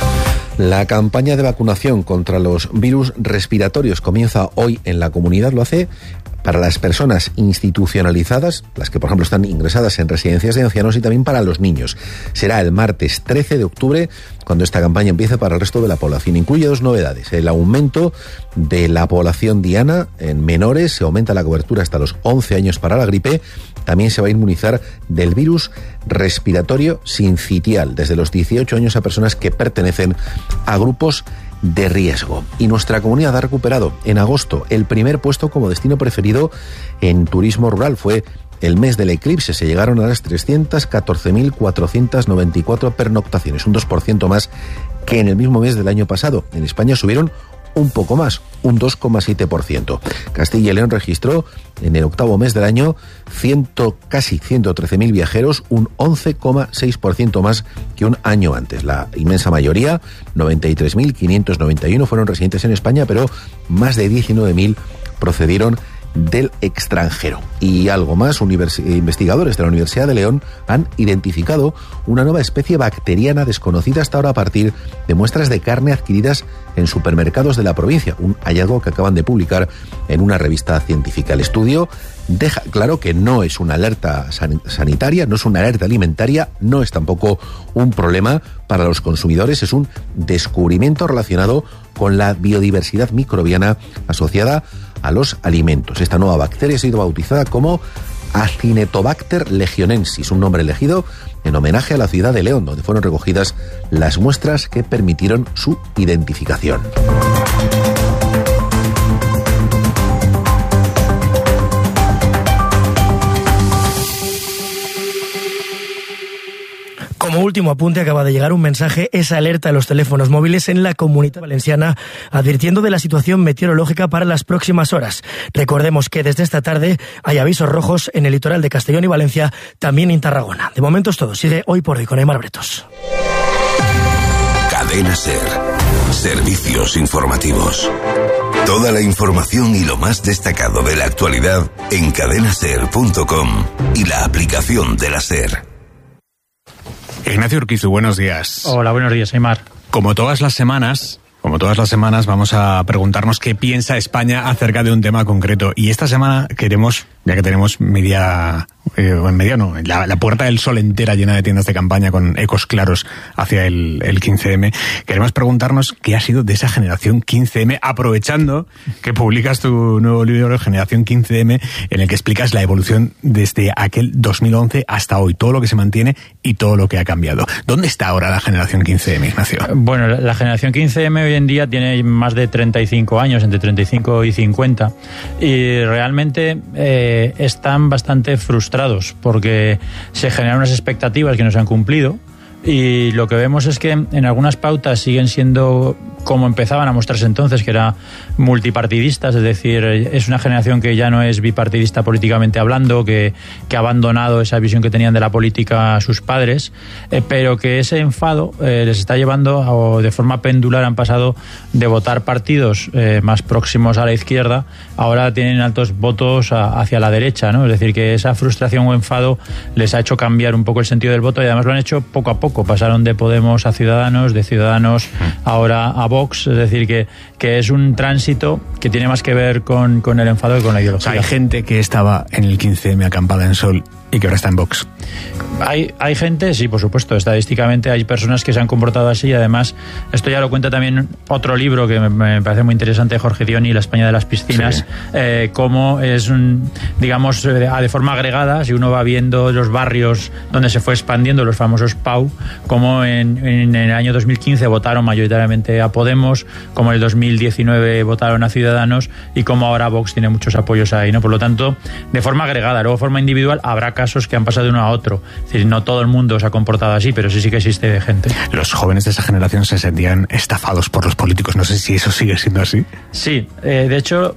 León. La campaña de vacunación contra los virus respiratorios comienza hoy en la comunidad. Lo hace para las personas institucionalizadas, las que por ejemplo están ingresadas en residencias de ancianos, y también para los niños. Será el martes 13 de octubre cuando esta campaña empiece para el resto de la población. Incluye 2 novedades. El aumento de la población diana en menores, se aumenta la cobertura hasta los 11 años para la gripe. También se va a inmunizar del virus respiratorio sincitial desde los 18 años a personas que pertenecen a grupos de riesgo. Y nuestra comunidad ha recuperado en agosto el primer puesto como destino preferido en turismo rural. Fue el mes del eclipse, se llegaron a las 314.494 pernoctaciones, un 2% más que en el mismo mes del año pasado. En España subieron un poco más, un 2,7%. Castilla y León registró en el octavo mes del año casi 113.000 viajeros, un 11,6% más que un año antes. La inmensa mayoría, 93.591, fueron residentes en España, pero más de 19.000 procedieron del extranjero. Y algo más, investigadores de la Universidad de León han identificado una nueva especie bacteriana desconocida hasta ahora a partir de muestras de carne adquiridas en supermercados de la provincia, un hallazgo que acaban de publicar en una revista científica. El estudio deja claro que no es una alerta sanitaria, no es una alerta alimentaria, no es tampoco un problema para los consumidores, es un descubrimiento relacionado con la biodiversidad microbiana asociada a los alimentos. Esta nueva bacteria ha sido bautizada como Acinetobacter legionensis, un nombre elegido en homenaje a la ciudad de León, donde fueron recogidas las muestras que permitieron su identificación. Como último apunte, acaba de llegar un mensaje, esa alerta a los teléfonos móviles en la Comunidad Valenciana, advirtiendo de la situación meteorológica para las próximas horas. Recordemos que desde esta tarde hay avisos rojos en el litoral de Castellón y Valencia, también en Tarragona. De momento es todo. Sigue Hoy por Hoy con Aymar Bretos. Cadena SER. Servicios informativos. Toda la información y lo más destacado de la actualidad en cadenaser.com y la aplicación de la SER. Ignacio Urquizu, buenos días. Hola, buenos días, Aymar. Como todas las semanas, vamos a preguntarnos qué piensa España acerca de un tema concreto. Y esta semana queremos, ya que tenemos la Puerta del Sol entera llena de tiendas de campaña con ecos claros hacia el 15M, queremos preguntarnos qué ha sido de esa generación 15M, aprovechando que publicas tu nuevo libro, Generación 15M, en el que explicas la evolución desde aquel 2011 hasta hoy, todo lo que se mantiene y todo lo que ha cambiado. ¿Dónde está ahora la generación 15M, Ignacio? Bueno, la generación 15M hoy en día tiene más de 35 años, entre 35 y 50, y realmente están bastante frustrados porque se generan unas expectativas que no se han cumplido. Y lo que vemos es que en algunas pautas siguen siendo como empezaban a mostrarse entonces, que era multipartidistas, es decir, es una generación que ya no es bipartidista políticamente hablando, que ha abandonado esa visión que tenían de la política a sus padres, pero que ese enfado les está llevando, o de forma pendular han pasado de votar partidos más próximos a la izquierda, ahora tienen altos votos hacia la derecha, ¿no? Es decir, que esa frustración o enfado les ha hecho cambiar un poco el sentido del voto y además lo han hecho poco a poco. Pasaron de Podemos a Ciudadanos, de Ciudadanos ahora a Vox, es decir, que es un tránsito que tiene más que ver con el enfado que con la ideología. O sea, hay gente que estaba en el 15M acampada en Sol y que ahora está en Vox. Hay gente, sí, por supuesto, estadísticamente hay personas que se han comportado así y además esto ya lo cuenta también otro libro que me parece muy interesante de Jorge Dioni, La España de las piscinas, sí. Cómo es digamos, de forma agregada, si uno va viendo los barrios donde se fue expandiendo los famosos PAU, como en el año 2015 votaron mayoritariamente a Podemos, como en el 2019 votaron a Ciudadanos y como ahora Vox tiene muchos apoyos ahí, ¿no? Por lo tanto, de forma agregada, luego de forma individual habrá casos que han pasado de uno a otro. Es decir, no todo el mundo se ha comportado así, pero sí que existe gente. Los jóvenes de esa generación se sentían estafados por los políticos. No sé si eso sigue siendo así. Sí, de hecho,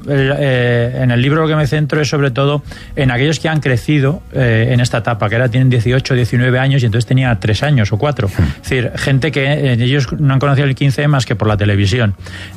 en el libro lo que me centro es sobre todo en aquellos que han crecido en esta etapa, que ahora tienen 18, 19 años y entonces tenía 3 años o 4. Es decir, gente que ellos no han conocido el 15 más que por la televisión.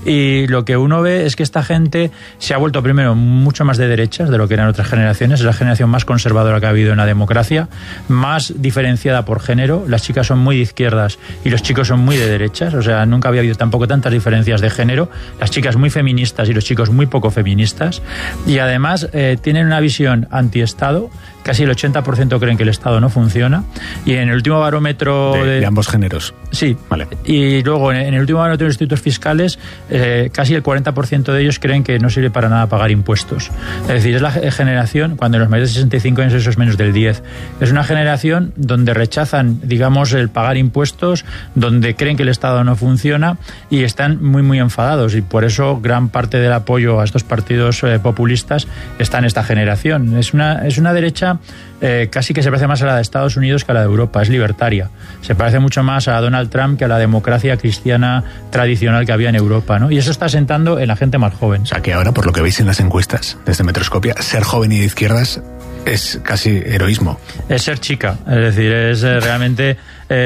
Y lo que uno ve es que esta gente se ha vuelto primero mucho más de derechas de lo que eran otras generaciones. Es la generación más conservadora que ha habido en la democracia, más diferenciada por género. Las chicas son muy de izquierdas y los chicos son muy de derechas. O sea, nunca había habido tampoco tantas diferencias de género. Las chicas muy feministas y los chicos muy poco feministas. Y además tienen una visión antiestado. Casi el 80% creen que el Estado no funciona. Y en el último barómetro... De ambos géneros. Sí. Vale. Y luego, en el último barómetro de los institutos fiscales, casi el 40% de ellos creen que no sirve para nada pagar impuestos. Es decir, es la generación, cuando los mayores de 65 años eso es menos del 10. Es una generación donde rechazan, digamos, el pagar impuestos, donde creen que el Estado no funciona y están muy, muy enfadados. Y por eso gran parte del apoyo a estos partidos populistas está en esta generación. Es una derecha casi que se parece más a la de Estados Unidos que a la de Europa, es libertaria. Se parece mucho más a Donald Trump que a la democracia cristiana tradicional que había en Europa, ¿no? Y eso está sentando en la gente más joven. O sea que ahora, por lo que veis en las encuestas desde Metroscopia, ser joven y de izquierdas es casi heroísmo. Es ser chica, es decir, es realmente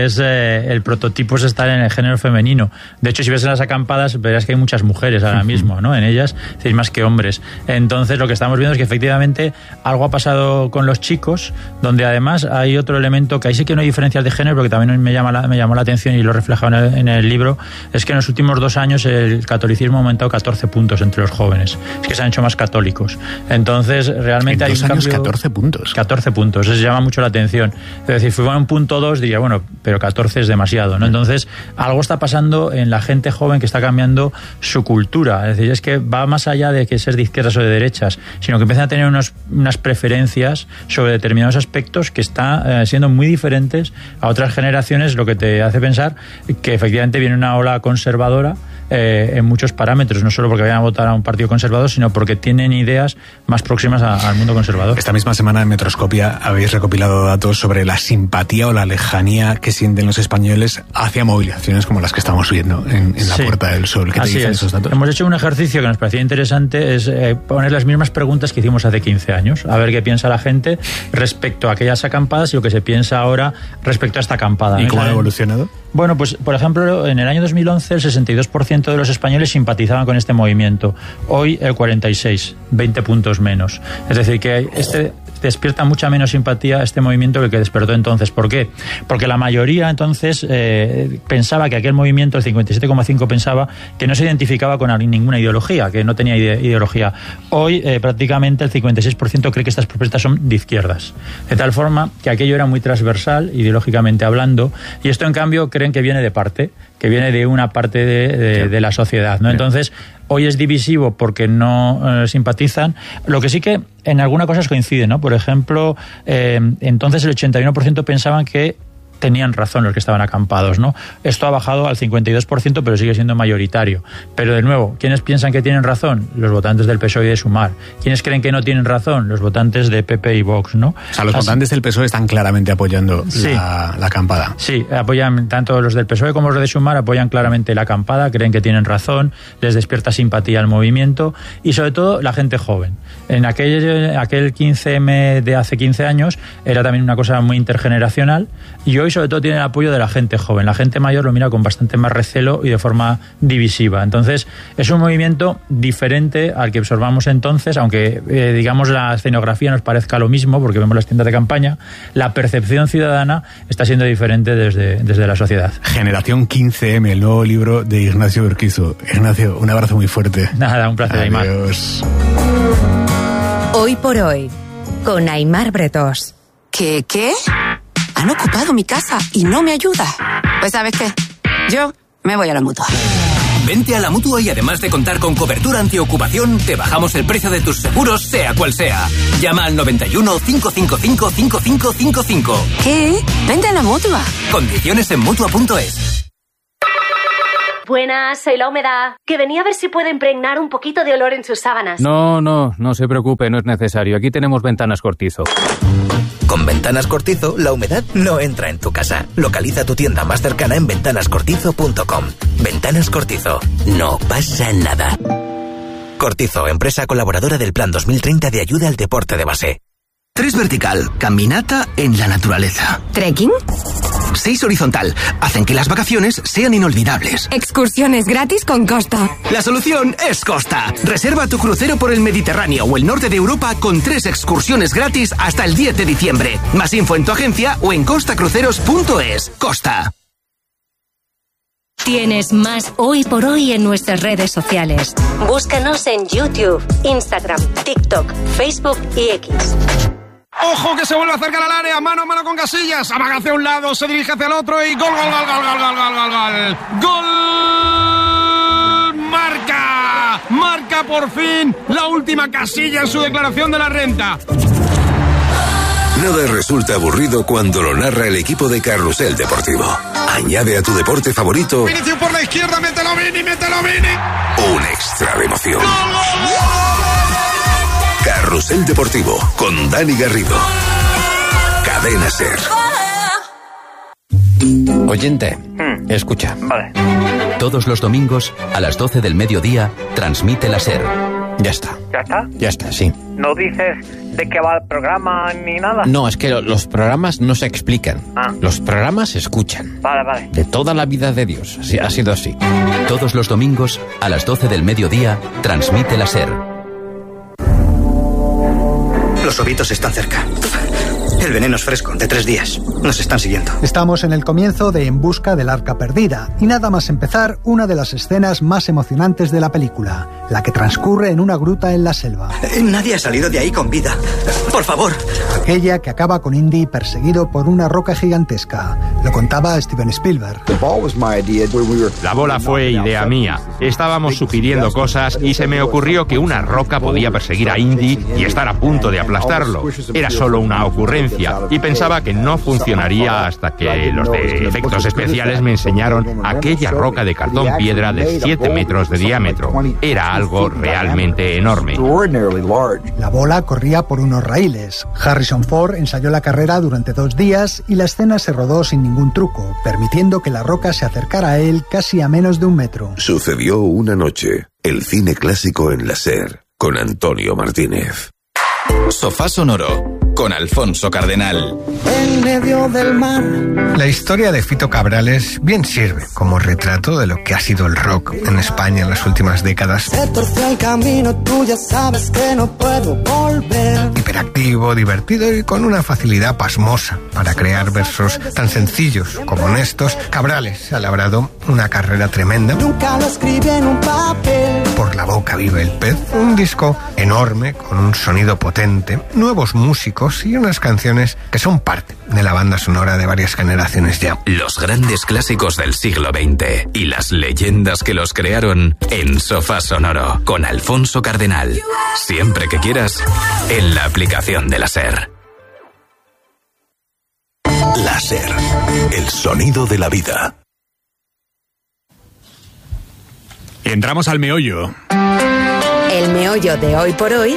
el prototipo es estar en el género femenino. De hecho, si ves en las acampadas verás que hay muchas mujeres ahora mismo, ¿no? En ellas, es decir, más que hombres. Entonces, lo que estamos viendo es que efectivamente algo ha pasado con los chicos, donde además hay otro elemento que ahí sí que no hay diferencias de género, porque también me llamó la atención y lo he reflejado en el libro, es que en los últimos 2 años el catolicismo ha aumentado 14 puntos entre los jóvenes. Es que se han hecho más católicos. Entonces, realmente hay un cambio... 14 puntos. 14 puntos, eso llama mucho la atención. Es decir, si fuera un punto 2, diría, bueno, pero 14 es demasiado, ¿no? Entonces, algo está pasando en la gente joven que está cambiando su cultura. Es decir, es que va más allá de que ser de izquierdas o de derechas, sino que empiezan a tener unas preferencias sobre determinados aspectos que están siendo muy diferentes a otras generaciones, lo que te hace pensar que efectivamente viene una ola conservadora en muchos parámetros, no solo porque vayan a votar a un partido conservador, sino porque tienen ideas más próximas al mundo conservador. Esta misma semana en Metroscopia habéis recopilado datos sobre la simpatía o la lejanía que sienten los españoles hacia movilizaciones como las que estamos viendo en la Puerta del Sol. ¿Qué te dicen esos datos? Hemos hecho un ejercicio que nos parecía interesante, es poner las mismas preguntas que hicimos hace 15 años, a ver qué piensa la gente respecto a aquellas acampadas y lo que se piensa ahora respecto a esta acampada. ¿Y cómo ha evolucionado? Bueno, pues por ejemplo, en el año 2011 el 62% de los españoles simpatizaban con este movimiento. Hoy el 46%, 20 puntos menos. Es decir, que despierta mucha menos simpatía este movimiento que el que despertó entonces. ¿Por qué? Porque la mayoría entonces pensaba que aquel movimiento, el 57,5%, pensaba que no se identificaba con ninguna ideología, que no tenía ideología. Hoy prácticamente el 56% cree que estas propuestas son de izquierdas. De tal forma que aquello era muy transversal, ideológicamente hablando, y esto en cambio creen que viene de parte, que viene de una parte de la sociedad, ¿no? Entonces, hoy es divisivo porque no simpatizan. Lo que sí que en algunas cosas coincide, ¿no? Por ejemplo, entonces el 81% pensaban que tenían razón los que estaban acampados, ¿no? Esto ha bajado al 52%, pero sigue siendo mayoritario. Pero de nuevo, ¿quiénes piensan que tienen razón? Los votantes del PSOE y de Sumar. ¿Quiénes creen que no tienen razón? Los votantes de PP y Vox, ¿no? O sea, los votantes del PSOE están claramente apoyando la acampada. Sí, apoyan, tanto los del PSOE como los de Sumar apoyan claramente la acampada, creen que tienen razón, les despierta simpatía al movimiento y sobre todo la gente joven. En aquel 15M de hace 15 años era también una cosa muy intergeneracional y hoy sobre todo tiene el apoyo de la gente joven. La gente mayor lo mira con bastante más recelo y de forma divisiva. Entonces es un movimiento diferente al que observamos entonces, aunque digamos la escenografía nos parezca lo mismo porque vemos las tiendas de campaña, la percepción ciudadana está siendo diferente desde la sociedad. Generación 15M, el nuevo libro de Ignacio Urquizu. Ignacio, un abrazo muy fuerte. Nada, un placer, Aymar. Adiós. Hoy por hoy, con Aymar Bretós. ¿Qué? Han ocupado mi casa y no me ayuda. Pues ¿sabes qué? Yo me voy a la Mutua. Vente a la Mutua y además de contar con cobertura antiocupación, te bajamos el precio de tus seguros, sea cual sea. Llama al 91 555 5555. ¿Qué? Vente a la Mutua. Condiciones en Mutua.es. Buenas, soy la humedad. Que venía a ver si puedo impregnar un poquito de olor en sus sábanas. No se preocupe, no es necesario. Aquí tenemos Ventanas Cortizo. Con Ventanas Cortizo, la humedad no entra en tu casa. Localiza tu tienda más cercana en ventanascortizo.com. Ventanas Cortizo. No pasa nada. Cortizo, empresa colaboradora del Plan 2030 de ayuda al deporte de base. 3 vertical, caminata en la naturaleza. ¿Trekking? 6 horizontal, hacen que las vacaciones sean inolvidables. Excursiones gratis con Costa. La solución es Costa. Reserva tu crucero por el Mediterráneo o el norte de Europa con 3 excursiones gratis hasta el 10 de diciembre. Más info en tu agencia o en costacruceros.es. Costa. Tienes más Hoy por Hoy en nuestras redes sociales. Búscanos en YouTube, Instagram, TikTok, Facebook y X. ¡Ojo que se vuelve a acercar al área! ¡Mano a mano con Casillas! Amaga hacia un lado, se dirige hacia el otro y ¡gol, gol, gol, gol, gol, gol, gol, gol, gol! ¡Gol! ¡Marca! ¡Marca por fin la última Casilla en su declaración de la renta! Nada resulta aburrido cuando lo narra el equipo de Carrusel Deportivo. Añade a tu deporte favorito... Vinicius por la izquierda, mételo Vini! un extra de emoción. Carrusel Deportivo con Dani Garrido. Cadena SER. Oyente, escucha. Vale. Todos los domingos, a las 12 del mediodía, transmite la SER. Ya está. ¿Ya está? Ya está, sí. ¿No dices de qué va el programa ni nada? No, es que los programas no se explican. Los programas se escuchan. Vale. De toda la vida de Dios. Así, ha sido así. Todos los domingos, a las 12 del mediodía, transmite la SER. Los ovitos están cerca. El veneno es fresco, de 3 días. Nos están siguiendo. Estamos en el comienzo de En busca del arca perdida, y nada más empezar, una de las escenas más emocionantes de la película, la que transcurre en una gruta en la selva. Nadie ha salido de ahí con vida. Por favor. Aquella que acaba con Indy perseguido por una roca gigantesca. Lo contaba Steven Spielberg. La bola fue idea mía. Estábamos sugiriendo cosas y se me ocurrió que una roca podía perseguir a Indy y estar a punto de aplastarlo. Era solo una ocurrencia y pensaba que no funcionaría hasta que los de efectos especiales me enseñaron aquella roca de cartón piedra de 7 metros de diámetro. Era algo realmente enorme. La bola corría por unos raíles. Harrison Ford ensayó la carrera durante 2 días y la escena se rodó sin ningún truco, permitiendo que la roca se acercara a él casi a menos de 1 metro. Sucedió una noche. El cine clásico en la SER con Antonio Martínez. Sofá Sonoro con Alfonso Cardenal. En medio del mar. La historia de Fito Cabrales bien sirve como retrato de lo que ha sido el rock en España en las últimas décadas. Se torció el camino, tú ya sabes que no puedo volver. Hiperactivo, divertido y con una facilidad pasmosa para crear versos tan sencillos como honestos, Cabrales ha labrado una carrera tremenda. Nunca lo escribí en un papel. Por la boca vive el pez, un disco enorme con un sonido potente, nuevos músicos y unas canciones que son parte de la banda sonora de varias generaciones ya. Los grandes clásicos del siglo XX y las leyendas que los crearon en Sofá Sonoro con Alfonso Cardenal. Siempre que quieras, en la aplicación de la SER. Láser. El sonido de la vida. Y entramos al meollo. El meollo de hoy por hoy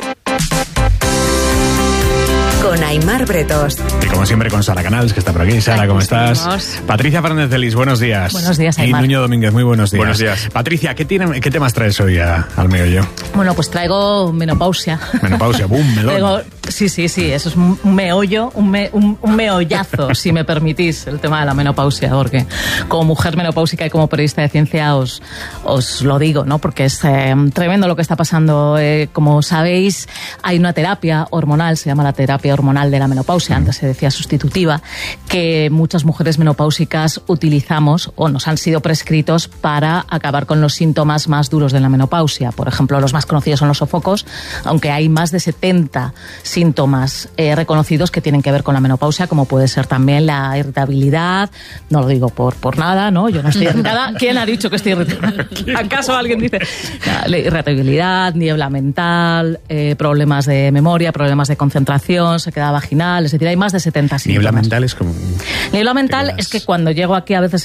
con Aimar Bretos. Y como siempre con Sara Canals, que está por aquí. Sara, ¿cómo estás? Patricia Fernández de Lis, buenos días. Buenos días, Aimar. Y Nuño Domínguez, muy buenos días. Buenos días. Patricia, ¿qué temas traes hoy al meollo? Bueno, pues traigo menopausia. Menopausia, boom, melón. Sí, eso es un meollo, un meollazo, si me permitís, el tema de la menopausia, porque como mujer menopáusica y como periodista de ciencia os lo digo, ¿no? Porque es tremendo lo que está pasando. Como sabéis, hay una terapia hormonal, se llama la terapia hormonal de la menopausia, antes se decía sustitutiva, que muchas mujeres menopáusicas utilizamos o nos han sido prescritos para acabar con los síntomas más duros de la menopausia. Por ejemplo, los más conocidos son los sofocos, aunque hay más de 70 síntomas reconocidos que tienen que ver con la menopausia, como puede ser también la irritabilidad. No lo digo por nada, ¿no? Yo no estoy irritada. ¿Quién ha dicho que estoy irritada? ¿Acaso alguien dice? La irritabilidad, niebla mental, problemas de memoria, problemas de concentración, sequedad vaginal, es decir, hay más de 70 síntomas. Niebla mental es como... Niebla mental es que cuando llego aquí a veces se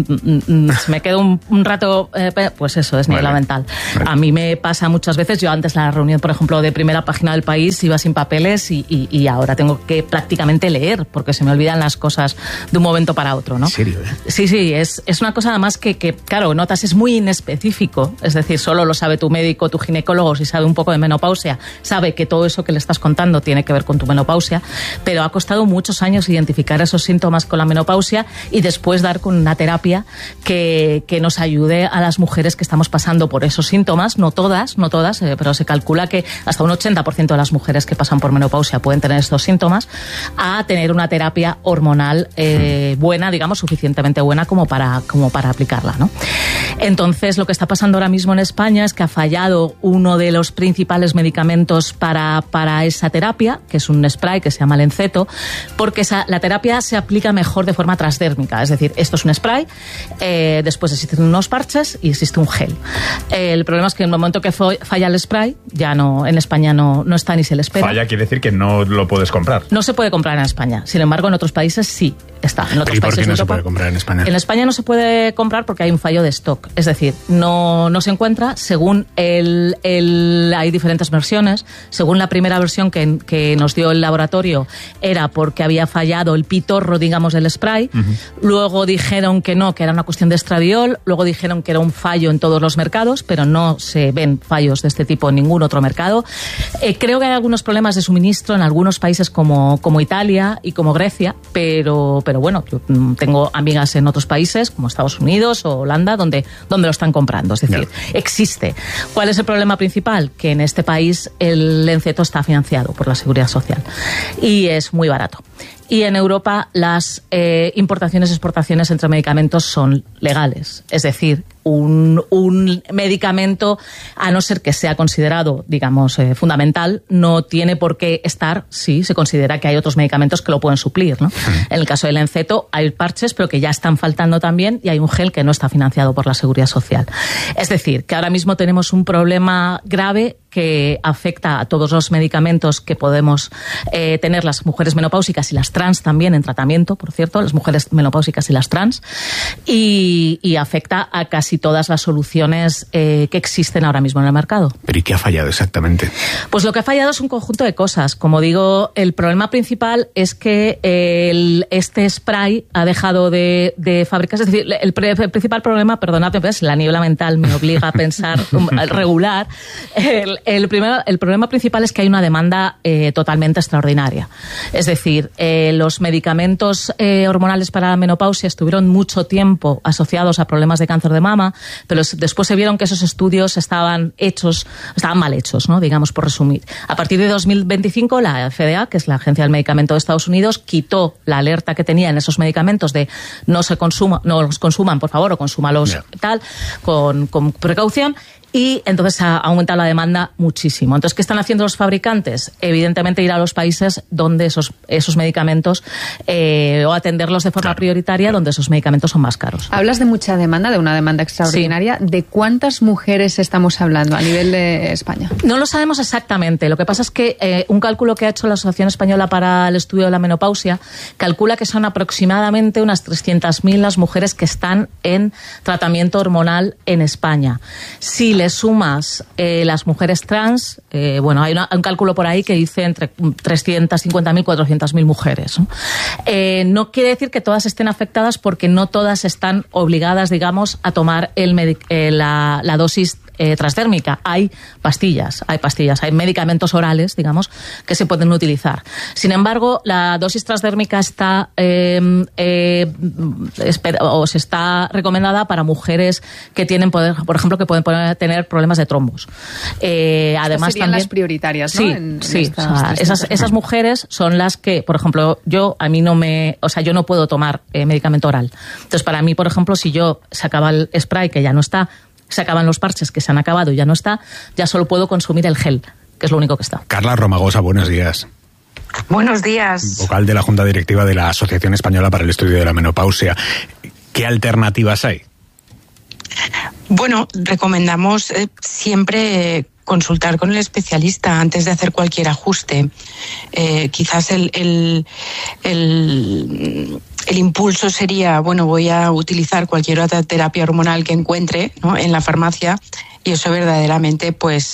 me quedo un rato, pues eso, es niebla mental. A mí me pasa muchas veces, yo antes la reunión, por ejemplo, de Primera Página del País, iba sin papeles y ahora tengo que prácticamente leer, porque se me olvidan las cosas de un momento para otro, ¿no? ¿En serio? Sí, es una cosa además que, claro, notas, es muy inespecífico, es decir, solo lo sabe tu médico, tu ginecólogo, si sabe un poco de menopausia, sabe que todo eso que le estás contando tiene que ver con tu menopausia, pero ha costado muchos años identificar esos síntomas con la menopausia y después dar con una terapia que nos ayude a las mujeres que estamos pasando por esos síntomas, no todas, pero se calcula que hasta un 80% de las mujeres que pasan por menopausia pueden tener estos síntomas, a tener una terapia hormonal buena, digamos, suficientemente buena como para aplicarla, ¿no? Entonces, lo que está pasando ahora mismo en España es que ha fallado uno de los principales medicamentos para esa terapia, que es un spray que se llama Lenceto, porque la terapia se aplica mejor de forma transdérmica, es decir, esto es un spray, después existen unos parches y existe un gel. El problema es que en el momento que falla el spray, ya no, en España no está ni se le espera. Falla quiere decir que no lo puedes comprar. No se puede comprar en España, sin embargo en otros paíes sí está. En otros ¿Y por países qué no se puede comprar en España? En España no se puede comprar porque hay un fallo de stock, es decir, no se encuentra. Según hay diferentes versiones. Según la primera versión que nos dio el laboratorio, era porque había fallado el pitorro, digamos, del spray. Luego dijeron que no, que era una cuestión de estradiol. Luego dijeron que era un fallo en todos los mercados, pero no se ven fallos de este tipo en ningún otro mercado. Creo que hay algunos problemas de suministro en algunos países como Italia y como Grecia, pero bueno, yo tengo amigas en otros países como Estados Unidos o Holanda donde lo están comprando, es decir, existe. ¿Cuál es el problema principal? Que en este país el Lenceto está financiado por la Seguridad Social y es muy barato. Y en Europa las importaciones y exportaciones entre medicamentos son legales. Es decir, un medicamento, a no ser que sea considerado, digamos, fundamental, no tiene por qué estar, sí, se considera que hay otros medicamentos que lo pueden suplir, ¿no? En el caso del Lenceto hay parches, pero que ya están faltando también, y hay un gel que no está financiado por la Seguridad Social. Es decir, que ahora mismo tenemos un problema grave que afecta a todos los medicamentos que podemos tener las mujeres menopáusicas y las trans también en tratamiento, por cierto, las mujeres menopáusicas y las trans, y afecta a casi todas las soluciones que existen ahora mismo en el mercado. ¿Pero y qué ha fallado exactamente? Pues lo que ha fallado es un conjunto de cosas. Como digo, el problema principal es que este spray ha dejado de fabricarse. Es decir, el principal problema, perdonadme, pues, la niebla mental me obliga a pensar regular. El problema principal es que hay una demanda totalmente extraordinaria. Es decir, los medicamentos hormonales para la menopausia estuvieron mucho tiempo asociados a problemas de cáncer de mama, pero después se vieron que esos estudios estaban mal hechos, ¿no? Digamos, por resumir. A partir de 2025, la FDA, que es la Agencia del Medicamento de Estados Unidos, quitó la alerta que tenía en esos medicamentos de no los consuman, por favor, o consúmalos con precaución. y entonces ha aumentado la demanda muchísimo. Entonces, ¿qué están haciendo los fabricantes? Evidentemente ir a los países donde esos medicamentos o atenderlos de forma prioritaria, donde esos medicamentos son más caros. Hablas de mucha demanda, de una demanda extraordinaria. Sí. ¿De cuántas mujeres estamos hablando a nivel de España? No lo sabemos exactamente. Lo que pasa es que un cálculo que ha hecho la Asociación Española para el Estudio de la Menopausia calcula que son aproximadamente unas 300.000 las mujeres que están en tratamiento hormonal en España. Si le sumas las mujeres trans, hay un cálculo por ahí que dice entre 350.000 y 400.000 mujeres, ¿no? No quiere decir que todas estén afectadas, porque no todas están obligadas, digamos, a tomar la dosis transdérmica. Hay pastillas, hay medicamentos orales, digamos, que se pueden utilizar. Sin embargo, la dosis transdérmica está se está recomendada para mujeres que tienen, por ejemplo, que pueden tener problemas de trombos. Además, serían también las prioritarias, ¿no? Sí, esas mujeres son las que, por ejemplo, yo no puedo tomar medicamento oral. Entonces, para mí, por ejemplo, si se acaba el spray, que ya no está, se acaban los parches, que se han acabado y ya no está, ya solo puedo consumir el gel, que es lo único que está. Carla Romagosa, buenos días. Buenos días. Vocal de la Junta Directiva de la Asociación Española para el Estudio de la Menopausia. ¿Qué alternativas hay? Bueno, recomendamos siempre consultar con el especialista antes de hacer cualquier ajuste. Quizás el impulso sería, voy a utilizar cualquier otra terapia hormonal que encuentre, ¿no?, en la farmacia, y eso verdaderamente puede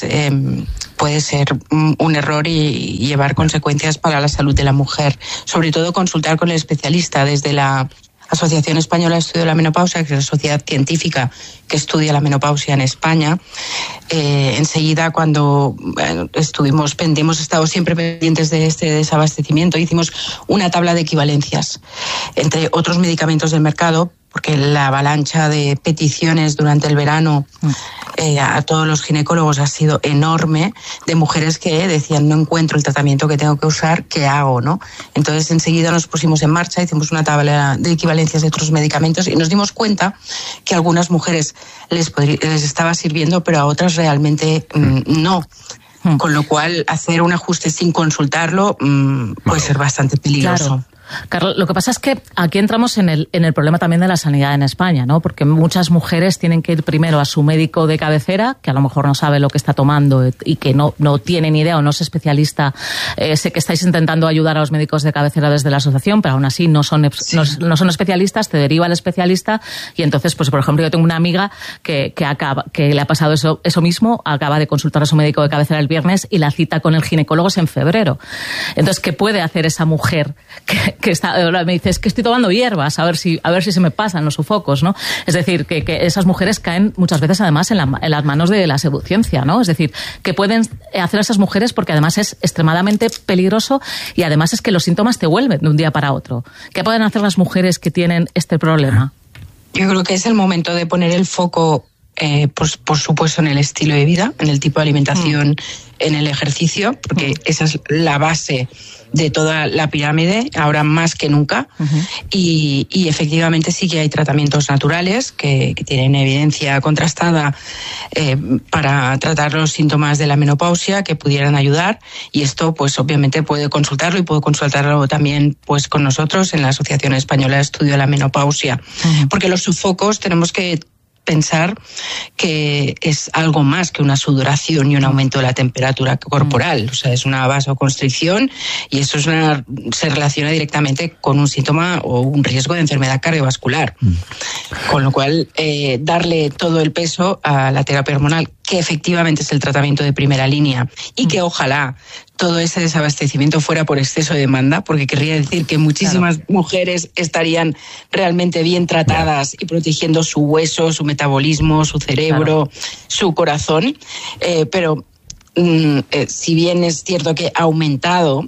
ser un error y llevar consecuencias para la salud de la mujer. Sobre todo consultar con el especialista. Desde la Asociación Española de Estudio de la Menopausia, que es la sociedad científica que estudia la menopausia en España, enseguida cuando hemos estado siempre pendientes de este desabastecimiento, hicimos una tabla de equivalencias entre otros medicamentos del mercado, porque la avalancha de peticiones durante el verano a todos los ginecólogos ha sido enorme, de mujeres que decían: no encuentro el tratamiento que tengo que usar, ¿qué hago?, ¿no? Entonces enseguida nos pusimos en marcha, hicimos una tabla de equivalencias de otros medicamentos y nos dimos cuenta que a algunas mujeres les estaba sirviendo, pero a otras realmente no. Con lo cual, hacer un ajuste sin consultarlo puede ser bastante peligroso. Claro. Carlos, lo que pasa es que aquí entramos en el problema también de la sanidad en España, ¿no? Porque muchas mujeres tienen que ir primero a su médico de cabecera, que a lo mejor no sabe lo que está tomando y que no tiene ni idea o no es especialista. Sé que estáis intentando ayudar a los médicos de cabecera desde la asociación, pero aún así no son especialistas, te deriva al especialista, y entonces, pues por ejemplo, yo tengo una amiga que le ha pasado eso mismo, acaba de consultar a su médico de cabecera el viernes y la cita con el ginecólogo es en febrero. Entonces, ¿qué puede hacer esa mujer que me dice: es que estoy tomando hierbas, a ver si se me pasan los sofocos, ¿no? Es decir, que esas mujeres caen muchas veces además en las manos de la pseudociencia, ¿no? Es decir, que pueden hacer esas mujeres, porque además es extremadamente peligroso y además es que los síntomas te vuelven de un día para otro. ¿Qué pueden hacer las mujeres que tienen este problema? Yo creo que es el momento de poner el foco, por supuesto, en el estilo de vida, en el tipo de alimentación, en el ejercicio, porque esa es la base de toda la pirámide, ahora más que nunca. Y efectivamente sí que hay tratamientos naturales que tienen evidencia contrastada para tratar los síntomas de la menopausia, que pudieran ayudar, y esto pues obviamente puede consultarlo, y puedo consultarlo también pues con nosotros en la Asociación Española de Estudio de la Menopausia, porque los sofocos tenemos que pensar que es algo más que una sudoración y un aumento de la temperatura corporal. O sea, es una vasoconstricción, y eso se relaciona directamente con un síntoma o un riesgo de enfermedad cardiovascular. Con lo cual, darle todo el peso a la terapia hormonal, que efectivamente es el tratamiento de primera línea, y que ojalá todo ese desabastecimiento fuera por exceso de demanda, porque querría decir que muchísimas mujeres estarían realmente bien tratadas y protegiendo su hueso, su metabolismo, su cerebro, su corazón. Pero si bien es cierto que ha aumentado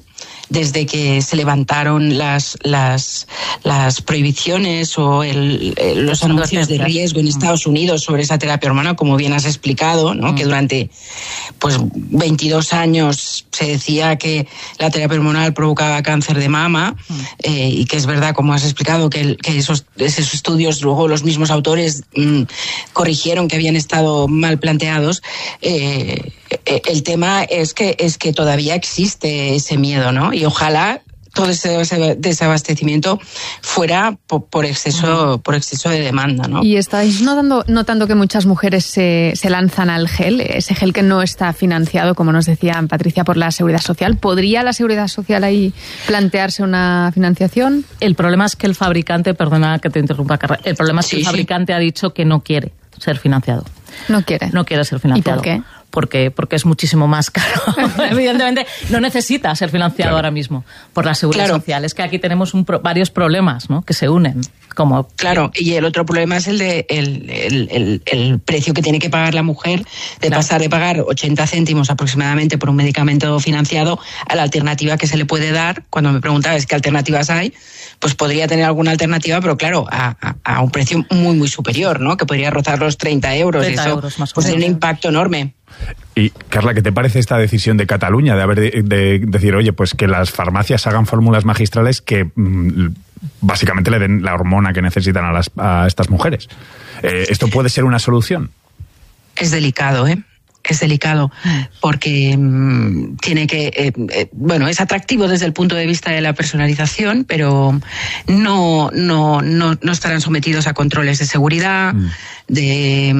desde que se levantaron las prohibiciones o los anuncios de riesgo en Estados Unidos sobre esa terapia hormonal, como bien has explicado, ¿no? Que durante 22 años se decía que la terapia hormonal provocaba cáncer de mama, y que es verdad, como has explicado, que esos estudios luego los mismos autores corrigieron que habían estado mal planteados. El tema es que todavía existe ese miedo, ¿no? Y ojalá todo ese desabastecimiento fuera por exceso de demanda, ¿no? ¿Y estáis notando que muchas mujeres se lanzan al gel, ese gel que no está financiado, como nos decía Patricia, por la Seguridad Social? ¿Podría la Seguridad Social ahí plantearse una financiación? El problema es que el fabricante, perdona que te interrumpa, Carla, el problema es que el fabricante ha dicho que no quiere ser financiado. No quiere ser financiado. ¿Y por qué? Porque es muchísimo más caro. Evidentemente no necesita ser financiado ahora mismo por la Seguridad Social. Es que aquí tenemos varios problemas, ¿no?, que se unen. Claro, y el otro problema es el precio que tiene que pagar la mujer de pasar de pagar 80 céntimos aproximadamente por un medicamento financiado a la alternativa que se le puede dar. Cuando me preguntabas qué alternativas hay, pues podría tener alguna alternativa, pero claro, a un precio muy, muy superior, ¿no?, que podría rozar los 30 euros. 30 eso euros más o pues menos. tiene un impacto enorme. Y, Carla, ¿qué te parece esta decisión de Cataluña de decir, oye, pues que las farmacias hagan fórmulas magistrales que básicamente le den la hormona que necesitan a estas mujeres? ¿Esto puede ser una solución? Es delicado, es delicado porque tiene que es atractivo desde el punto de vista de la personalización, pero no estarán sometidos a controles de seguridad, de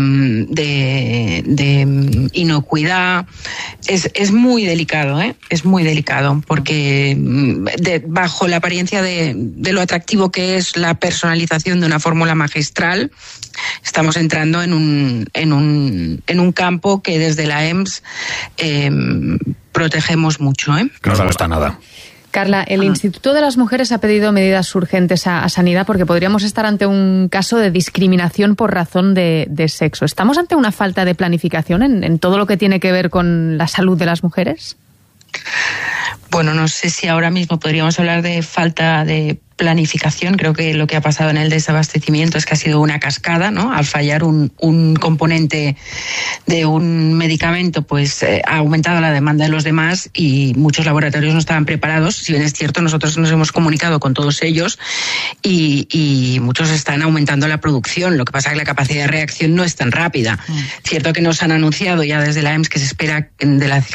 inocuidad. Es muy delicado, es muy delicado, porque bajo la apariencia de lo atractivo que es la personalización de una fórmula magistral, estamos entrando en un campo que desde la EMS protegemos mucho. No nos gusta nada. Carla, el Instituto de las Mujeres ha pedido medidas urgentes a Sanidad porque podríamos estar ante un caso de discriminación por razón de sexo. ¿Estamos ante una falta de planificación en todo lo que tiene que ver con la salud de las mujeres? Bueno, no sé si ahora mismo podríamos hablar de falta de planificación. Creo que lo que ha pasado en el desabastecimiento es que ha sido una cascada, ¿no? Al fallar un componente de un medicamento, pues ha aumentado la demanda de los demás y muchos laboratorios no estaban preparados. Si bien es cierto, nosotros nos hemos comunicado con todos ellos y muchos están aumentando la producción. Lo que pasa es que la capacidad de reacción no es tan rápida. Cierto que nos han anunciado ya desde la EMS que se espera de la